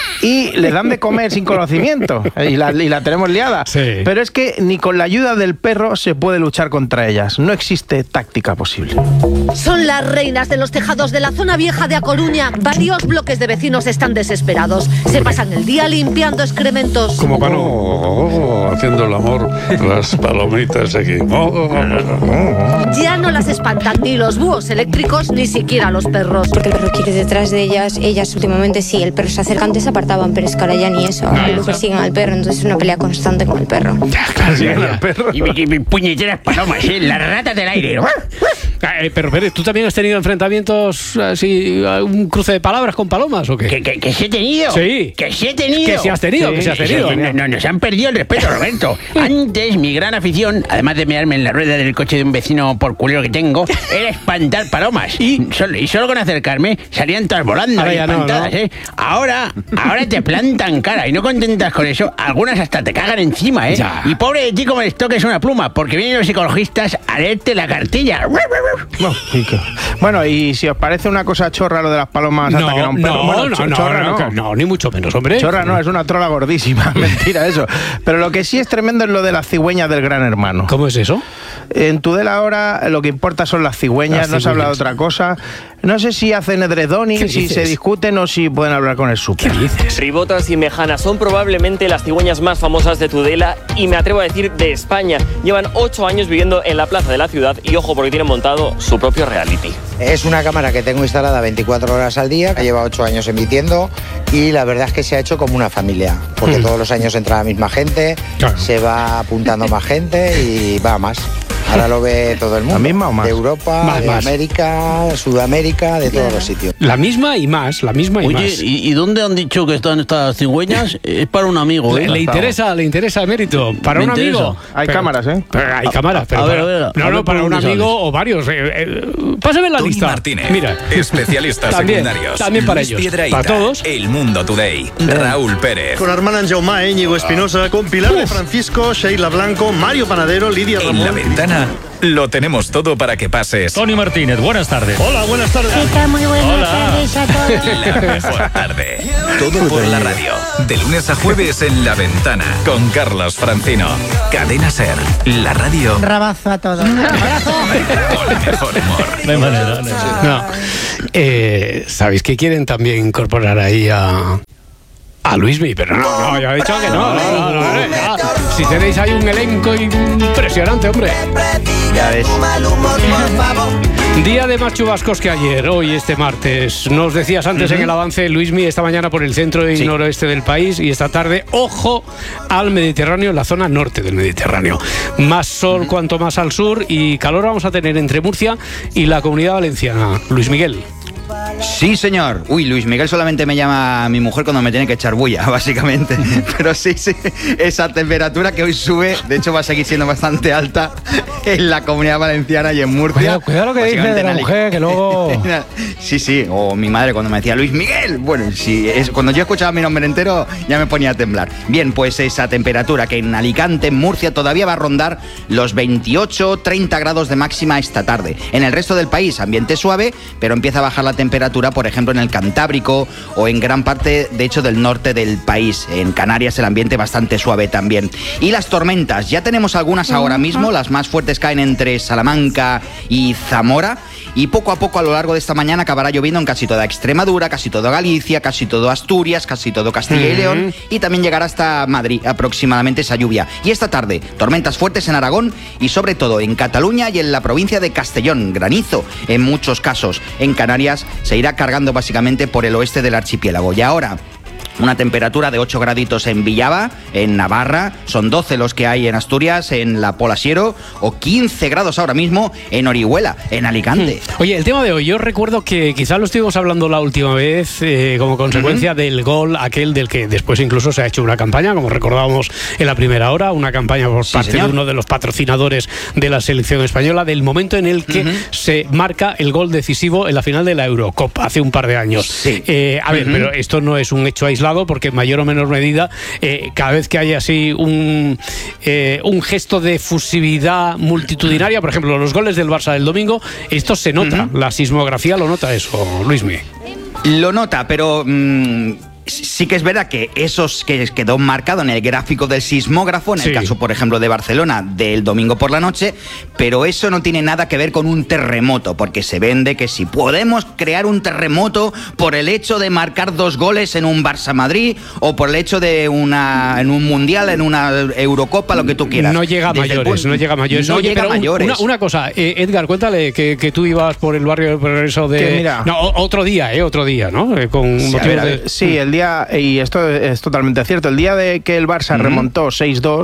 y le dan de comer sin conocimiento y la, y la tenemos liada. Sí. Pero es que ni con la ayuda del perro se puede luchar contra ellas. No existe táctica posible. Son las reinas de los tejados de la zona vieja de A Coruña. Varios bloques de vecinos están desesperados. Se pasan el día limpiando excrementos. Como para no, haciendo el amor, las palomitas aquí. Ya no las espantan ni los búhos eléctricos ni siquiera los perros. Porque el perro quiere detrás de ellas. Ellas últimamente sí, el perro se acerca, antes se apartaban, pero es que ahora ya ni eso. Ahora lo persiguen al perro, entonces es una pelea constante con el perro. Casi el perro. Y, y, y puñeteras palomas, ¿eh? Las ratas del aire. Eh, pero, pero, ¿tú también has tenido enfrentamientos así, un cruce de palabras con palomas o qué? ¿Que, que, que sí he tenido? Sí. ¿Que sí he tenido? Que sí has tenido, Sí, que sí has tenido. sí, no, no, nos han perdido el respeto, Roberto. Antes, mi gran afición, además de mearme en la rueda del coche de un vecino por culero que tengo, era espantar palomas. Y solo, y solo con acercarme salían todas volando Ahora y ya no, espantadas, ¿no? ¿eh? Ahora, ahora te plantan cara y no contentas con eso, algunas hasta te cagan encima, ¿eh? Ya. Y pobre de ti como les toques una pluma, porque vienen los psicologistas a leerte la cartilla. Bueno, y si os parece una cosa chorra lo de las palomas hasta No, que no un perro. no, Bueno, no, cho- no, chorra no, no. no, ni mucho menos, hombre. Chorra no, es una trola gordísima. Mentira eso. Pero lo que sí es tremendo es lo de las cigüeñas del Gran Hermano. ¿Cómo es eso? En Tudela ahora lo que importa son las cigüeñas, Las no se habla de cigüeñas. otra cosa. No sé si hacen edredonis, ¿Qué si dices? se discuten o si pueden hablar con el súper. ¿Qué dices? Ribotas y mejanas son probablemente las cigüeñas más famosas de Tudela y me atrevo a decir de España. Llevan ocho años viviendo en la plaza de la ciudad y ojo porque tienen montado su propio reality. Es una cámara que tengo instalada veinticuatro horas al día, lleva ocho años emitiendo y la verdad es que se ha hecho como una familia, porque Mm. todos los años entra la misma gente, Claro. se va apuntando más gente y va más. Ahora lo ve todo el mundo. ¿La misma o más? De Europa, Más, de más. América, Sudamérica, de todos los sitios. La misma y más, la misma y Oye, más. ¿y, y dónde han dicho que están estas cigüeñas? Es para un amigo, Le, ¿eh? le interesa, le interesa, Mérito. Para Me un interesa. amigo. Hay Pero- cámaras, ¿eh? pero hay cámaras, pero a ver, para- a ver, a no, ver no, por para un dónde amigo sales. o varios. Eh, eh, pásame la Tony lista. Martínez, Mira. especialistas También, secundarios. también para Luis ellos. Piedrahita, Para todos. El Mundo Today. Raúl Pérez. Con Armand Jaumá, Íñigo Espinosa, con Pilar de Francisco, Sheila Blanco, Mario Panadero, Lidia En Ramón. la ventana lo tenemos todo para que pases Tony Martínez, buenas tardes. Hola, buenas tardes. Muy buenas Hola. tardes a todos. la mejor tarde. Todo por la radio. De lunes a jueves en La Ventana con Carlos Francino. Cadena Ser, la radio Rabazo a todos. con el mejor humor. No hay manera. no hay manera. No. Eh, ¿Sabéis que quieren también incorporar ahí a. A Luismi? Pero no, no, ya he dicho que no. no, no, no, no, ya. Si tenéis ahí un elenco impresionante, hombre. Ya ves. Día de más chubascos que ayer, hoy este martes. Nos decías antes en el avance, Luismi, esta mañana por el centro y Sí. noroeste del país y esta tarde, ojo al Mediterráneo, la zona norte del Mediterráneo. Más sol cuanto más al sur y calor vamos a tener entre Murcia y la Comunidad Valenciana. Luis Miguel. Sí, señor. Uy, Luis Miguel solamente me llama a mi mujer cuando me tiene que echar bulla, básicamente. Pero sí, sí, esa temperatura que hoy sube, de hecho va a seguir siendo bastante alta en la Comunidad Valenciana y en Murcia. Cuidado, cuidado lo que dice Básicamente de la en Ali- mujer, que luego... Sí, sí, o mi madre cuando me decía Luis Miguel. Bueno, sí, es, cuando yo escuchaba mi nombre entero ya me ponía a temblar. Bien, pues esa temperatura que en Alicante, en Murcia, todavía va a rondar los veintiocho treinta grados de máxima esta tarde. En el resto del país, ambiente suave, pero empieza a bajar la temperatura, por ejemplo, en el Cantábrico o en gran parte, de hecho, del norte del país. En Canarias el ambiente bastante suave también. Y las tormentas, ya tenemos algunas ahora mismo, las más fuertes caen entre Salamanca y Zamora. Y poco a poco a lo largo de esta mañana acabará lloviendo en casi toda Extremadura, casi toda Galicia, casi todo Asturias, casi todo Castilla y León y también llegará hasta Madrid aproximadamente esa lluvia. Y esta tarde, tormentas fuertes en Aragón y sobre todo en Cataluña y en la provincia de Castellón, granizo en muchos casos. En Canarias se irá cargando básicamente por el oeste del archipiélago. Y ahora, una temperatura de ocho graditos en Villava, en Navarra, son doce los que hay en Asturias, en La Polasiero, o quince grados ahora mismo en Orihuela, en Alicante. Oye, el tema de hoy, yo recuerdo que quizás lo estuvimos hablando la última vez eh, como consecuencia uh-huh. del gol aquel del que después incluso se ha hecho una campaña, como recordábamos en la primera hora, una campaña por sí, parte señor. de uno de los patrocinadores de la selección española, del momento en el que uh-huh. se marca el gol decisivo en la final de la Eurocopa, hace un par de años. Sí. Eh, a uh-huh. ver, pero esto no es un hecho aislado, porque en mayor o menor medida, eh, cada vez que hay así un, eh, un gesto de fusividad multitudinaria, por ejemplo, los goles del Barça del domingo, esto se nota, uh-huh. la sismografía lo nota eso, Luismi. Lo nota, pero... Mmm... Sí que es verdad que esos que quedó marcado en el gráfico del sismógrafo, en el sí. caso, por ejemplo, de Barcelona, del domingo por la noche, pero eso no tiene nada que ver con un terremoto, porque se vende que si podemos crear un terremoto por el hecho de marcar dos goles en un Barça-Madrid o por el hecho de una en un Mundial, en una Eurocopa, lo que tú quieras. No llega a mayores, punto, no llega a mayores. No Oye, llega pero a mayores. Una, una cosa, eh, Edgar, cuéntale que, que tú ibas por el barrio del Progreso de... Que mira, no, otro día, eh, otro día, ¿no? Eh, con sí, motivo a ver, de... sí, el día, y esto es totalmente cierto, el día de que el Barça uh-huh. remontó seis dos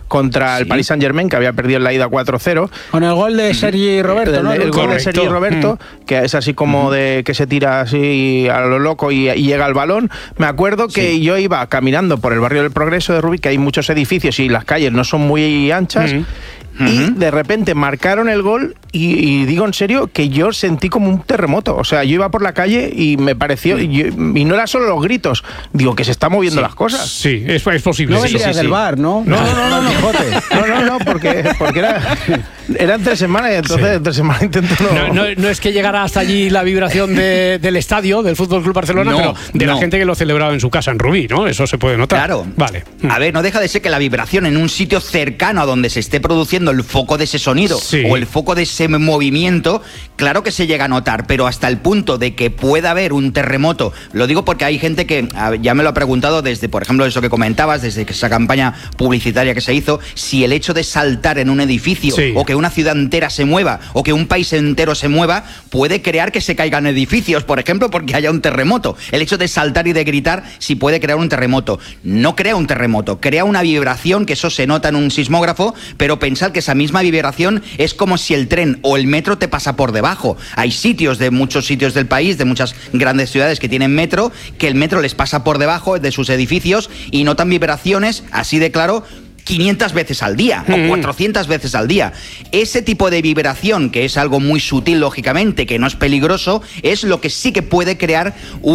contra el Sí. Paris Saint-Germain, que había perdido en la ida cuatro cero. Con el gol de Sergi Roberto, el, ¿no? el gol de Correcto. Sergi Roberto, Mm. que es así como de que se tira así a lo loco y, y llega al balón. Me acuerdo que Sí. yo iba caminando por el barrio del Progreso de Rubí, que hay muchos edificios y las calles no son muy anchas. Mm. Y de repente marcaron el gol y, y digo en serio que yo sentí como un terremoto. O sea, yo iba por la calle y me pareció... Y, yo- y no era solo los gritos. Digo, que se están moviendo Sí. las cosas. Sí, es, es posible. No sí, vendrías sí, del sí. bar, ¿no? No, no, no, no, no. Quijote. No, no, no, porque, porque era, eran tres semanas y entonces Sí. entre semanas intento no... No, no, no es que llegara hasta allí la vibración de- del estadio del Fútbol Club Barcelona, No, pero de la no. gente que lo celebraba en su casa en Rubí, ¿no? Eso se puede notar. Claro. Vale. A ver, no deja de ser que la vibración en un sitio cercano a donde se esté produciendo el foco de ese sonido Sí. o el foco de ese movimiento, claro que se llega a notar, pero hasta el punto de que pueda haber un terremoto. Lo digo porque hay gente que a ver, ya me lo ha preguntado desde, por ejemplo, eso que comentabas, desde que esa campaña publicitaria que se hizo, si el hecho de saltar en un edificio Sí. o que una ciudad entera se mueva o que un país entero se mueva puede crear que se caigan edificios, por ejemplo, porque haya un terremoto. El hecho de saltar y de gritar sí puede crear un terremoto. No crea un terremoto, crea una vibración, que eso se nota en un sismógrafo, pero pensad que esa misma vibración es como si el tren o el metro te pasa por debajo. Hay sitios de muchos sitios del país, de muchas grandes ciudades que tienen metro, que el metro les pasa por debajo de sus edificios y notan vibraciones así de claro quinientas veces al día o cuatrocientas veces al día. Ese tipo de vibración, que es algo muy sutil, lógicamente, que no es peligroso, es lo que sí que puede crear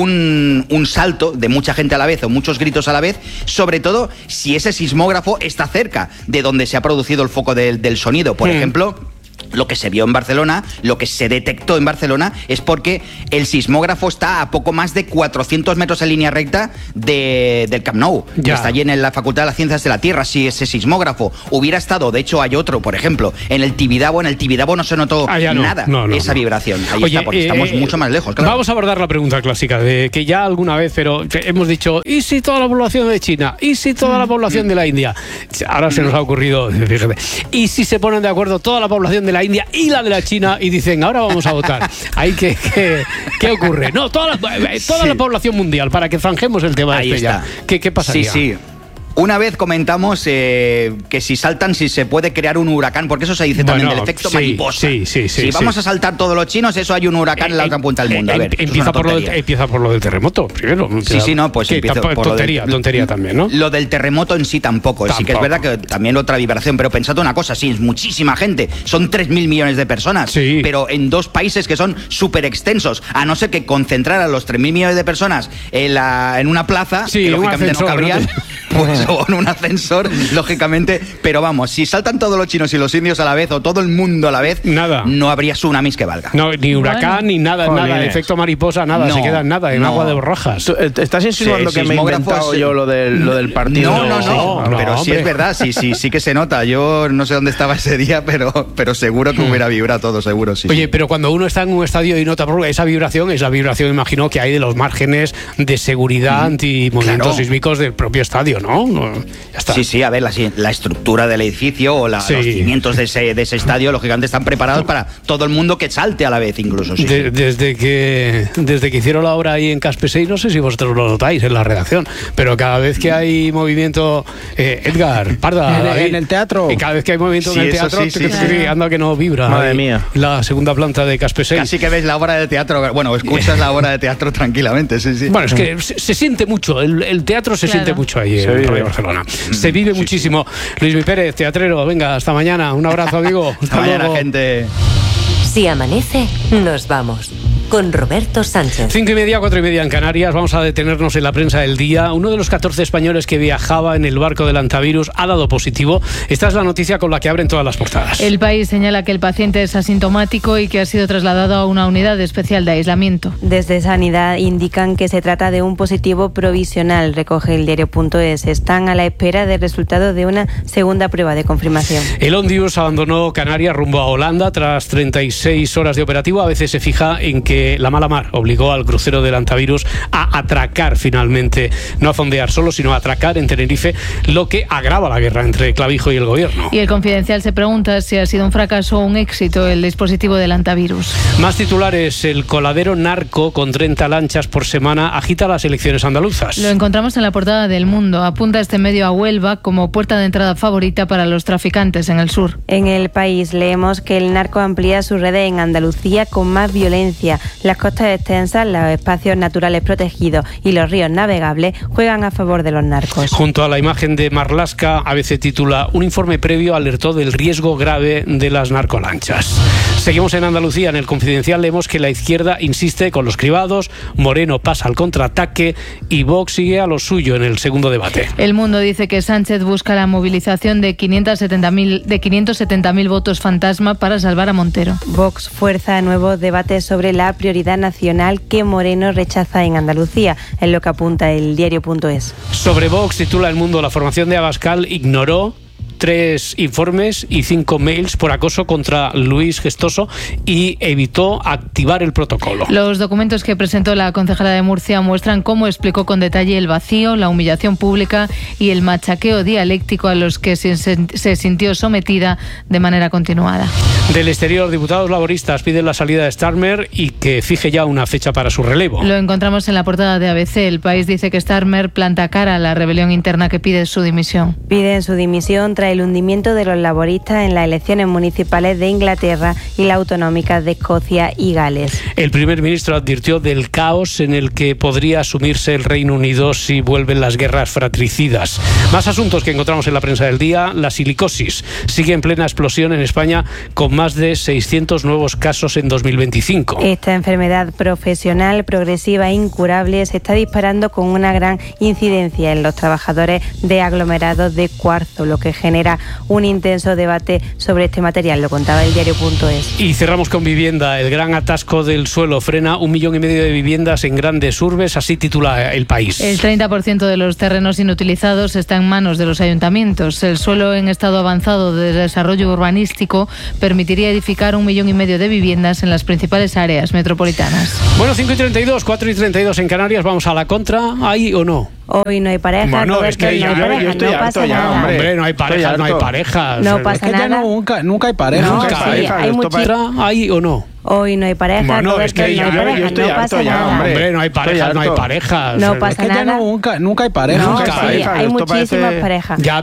un, un salto de mucha gente a la vez o muchos gritos a la vez, sobre todo si ese sismógrafo está cerca de donde se ha producido el foco del, del sonido. Por Mm. ejemplo, lo que se vio en Barcelona, lo que se detectó en Barcelona, es porque el sismógrafo está a poco más de cuatrocientos metros en línea recta de, del Camp Nou, que Ya. está allí en la Facultad de las Ciencias de la Tierra. Si ese sismógrafo hubiera estado, de hecho hay otro, por ejemplo, en el Tibidabo, en el Tibidabo no se notó Ah, ya no. nada No, no, esa no. vibración. Ahí Oye, está, porque eh, estamos mucho más lejos, claro. Vamos a abordar la pregunta clásica, de que ya alguna vez, pero que hemos dicho, ¿y si toda la población de China? ¿Y si toda la población de la India? Ahora se nos ha ocurrido, fíjate, ¿y si se ponen de acuerdo toda la población de la India y la de la China y dicen, ahora vamos a votar? Ahí que, que- ¿qué ocurre? No, toda la, eh, toda Sí. la población mundial, para que zanjemos el tema Ahí este ya. está. ¿Qué, qué pasaría? Sí, sí. Una vez comentamos eh, que si saltan, si se puede crear un huracán, porque eso se dice también Bueno, del efecto sí, mariposa. sí, sí, sí, si vamos sí. a saltar todos los chinos, eso hay un huracán en la otra punta del mundo. A Eh, ver, eso es empieza, una por lo del, tontería. empieza por lo del terremoto, primero. Sí, sí, no, pues Que empiezo tampoco- por lo del- tontería, tontería también, ¿no? Lo del terremoto en sí tampoco. Sí que es Tampoco. verdad que también otra vibración, pero pensad una cosa, sí, es muchísima gente. Son tres mil millones de personas, Sí. pero en dos países que son súper extensos. A no ser que concentrar a los tres mil millones de personas en, la, en una plaza, Sí, que un lógicamente no ascensor, cabrían, ¿no? pues, o en un ascensor, lógicamente. Pero vamos, si saltan todos los chinos y los indios a la vez, o todo el mundo a la vez, Nada. no habría tsunamis que valga. No, ni huracán, Bueno. ni nada, Jolines. nada, efecto mariposa, nada, No, se queda en nada, en no. agua de borrajas. Tú, eh, ¿Estás insinuando Sí, que me he sismógrafos, inventado eh, yo lo del, lo del partido? No, no, no, no, pero sí hombre. es verdad, sí, sí, sí que se nota. Yo no sé dónde estaba ese día, pero, pero seguro que hubiera vibrado todo, seguro, sí. Oye, pero cuando uno está en un estadio y nota por esa vibración, es la vibración, imagino, que hay de los márgenes de seguridad anti-movimientos Claro. sísmicos del propio estadio, ¿no? No, ya está. Sí, sí, a ver, la, la estructura del edificio o la, Sí. los cimientos de ese, de ese estadio, lógicamente, están preparados para todo el mundo que salte a la vez, incluso. Sí, De- sí. desde que desde que hicieron la obra ahí en Caspesey, no sé si vosotros lo notáis en la redacción, pero cada vez que hay movimiento, eh, Edgar, Parda, En- David, en el teatro. y cada vez que hay movimiento Sí, en el eso teatro, sí, sí, tri- sí. tri- anda que no vibra. Madre ahí, mía. La segunda planta de Caspesey. Casi que ves la obra de teatro, bueno, escuchas la obra de teatro tranquilamente, sí, sí. Bueno, es que se, se siente mucho, el, el teatro se Claro. siente mucho ahí Se en vive. Radio Barcelona. Se vive muchísimo. Luis Mi Pérez, teatrero, venga, hasta mañana. Un abrazo, amigo. Hasta Hasta mañana, luego. gente. Si amanece, nos vamos. Con Roberto Sánchez. Cinco y media, cuatro y media en Canarias. Vamos a detenernos en la prensa del día. Uno de los catorce españoles que viajaba en el barco del antivirus ha dado positivo. Esta es la noticia con la que abren todas las portadas. El País señala que el paciente es asintomático y que ha sido trasladado a una unidad especial de aislamiento. Desde Sanidad indican que se trata de un positivo provisional, recoge el diario.es. Están a la espera del resultado de una segunda prueba de confirmación. El Ondius abandonó Canarias rumbo a Holanda tras treinta y seis horas de operativo. A veces se fija en que que la mala mar obligó al crucero del Antavirus a atracar finalmente, no a fondear solo, sino a atracar en Tenerife, lo que agrava la guerra entre Clavijo y el gobierno. Y el Confidencial se pregunta si ha sido un fracaso o un éxito el dispositivo del Antavirus. Más titulares: el coladero narco con treinta lanchas por semana agita las elecciones andaluzas. Lo encontramos en la portada del Mundo. Apunta este medio a Huelva como puerta de entrada favorita para los traficantes en el sur. En El País leemos que el narco amplía sus redes en Andalucía con más violencia. Las costas extensas, los espacios naturales protegidos y los ríos navegables juegan a favor de los narcos. Junto a la imagen de Marlaska, A B C titula: un informe previo alertó del riesgo grave de las narcolanchas. Seguimos en Andalucía. En el Confidencial leemos que la izquierda insiste con los cribados, Moreno pasa al contraataque y Vox sigue a lo suyo en el segundo debate. El Mundo dice que Sánchez busca la movilización de quinientos setenta mil de quinientos setenta mil votos fantasma para salvar a Montero. Vox fuerza nuevos debates sobre la prioridad nacional que Moreno rechaza en Andalucía, es lo que apunta el diario punto es. Sobre Vox titula El Mundo: la formación de Abascal ignoró tres informes y cinco mails por acoso contra Luis Gestoso y evitó activar el protocolo. Los documentos que presentó la concejala de Murcia muestran cómo explicó con detalle el vacío, la humillación pública y el machaqueo dialéctico a los que se, se sintió sometida de manera continuada. Del exterior, diputados laboristas piden la salida de Starmer y que fije ya una fecha para su relevo. Lo encontramos en la portada de A B C. El País dice que Starmer planta cara a la rebelión interna que pide su dimisión. Piden su dimisión tras el hundimiento de los laboristas en las elecciones municipales de Inglaterra y las autonómicas de Escocia y Gales. El primer ministro advirtió del caos en el que podría asumirse el Reino Unido si vuelven las guerras fratricidas. Más asuntos que encontramos en la prensa del día. La silicosis sigue en plena explosión en España, con más de seiscientos nuevos casos en dos mil veinticinco. Esta enfermedad profesional, progresiva e incurable se está disparando con una gran incidencia en los trabajadores de aglomerados de cuarzo, lo que genera un intenso debate sobre este material, lo contaba el diario punto es. Y cerramos con vivienda. El gran atasco del suelo frena un millón y medio de viviendas en grandes urbes, así titula El País. El treinta por ciento de los terrenos inutilizados está en manos de los ayuntamientos. El suelo en estado avanzado de desarrollo urbanístico permitiría edificar un millón y medio de viviendas en las principales áreas metropolitanas. Bueno, cinco y treinta y dos, cuatro y treinta y dos en Canarias. Vamos a la contra. ¿Hay o no? Hoy no hay pareja. Bueno, Roberto, es que no, ya, hay yo, pareja, yo estoy no harto pasa ya, nada. hombre. Hombre, no hay parejas, no hay parejas. No pasa es que ya nada. nunca, nunca hay pareja. No, nunca hay sí, pareja. hay Esto muchi- ¿Hay o no? Hoy no hay pareja. Bueno, Roberto, es que ya, no hay pareja, yo estoy no harto pasa ya, nada. hombre. No hay parejas, no hay parejas. No pasa es que ya nada. nunca, nunca hay pareja. No, Nunca hay sí, pareja. hay Esto muchísimas parece- parejas. Ya,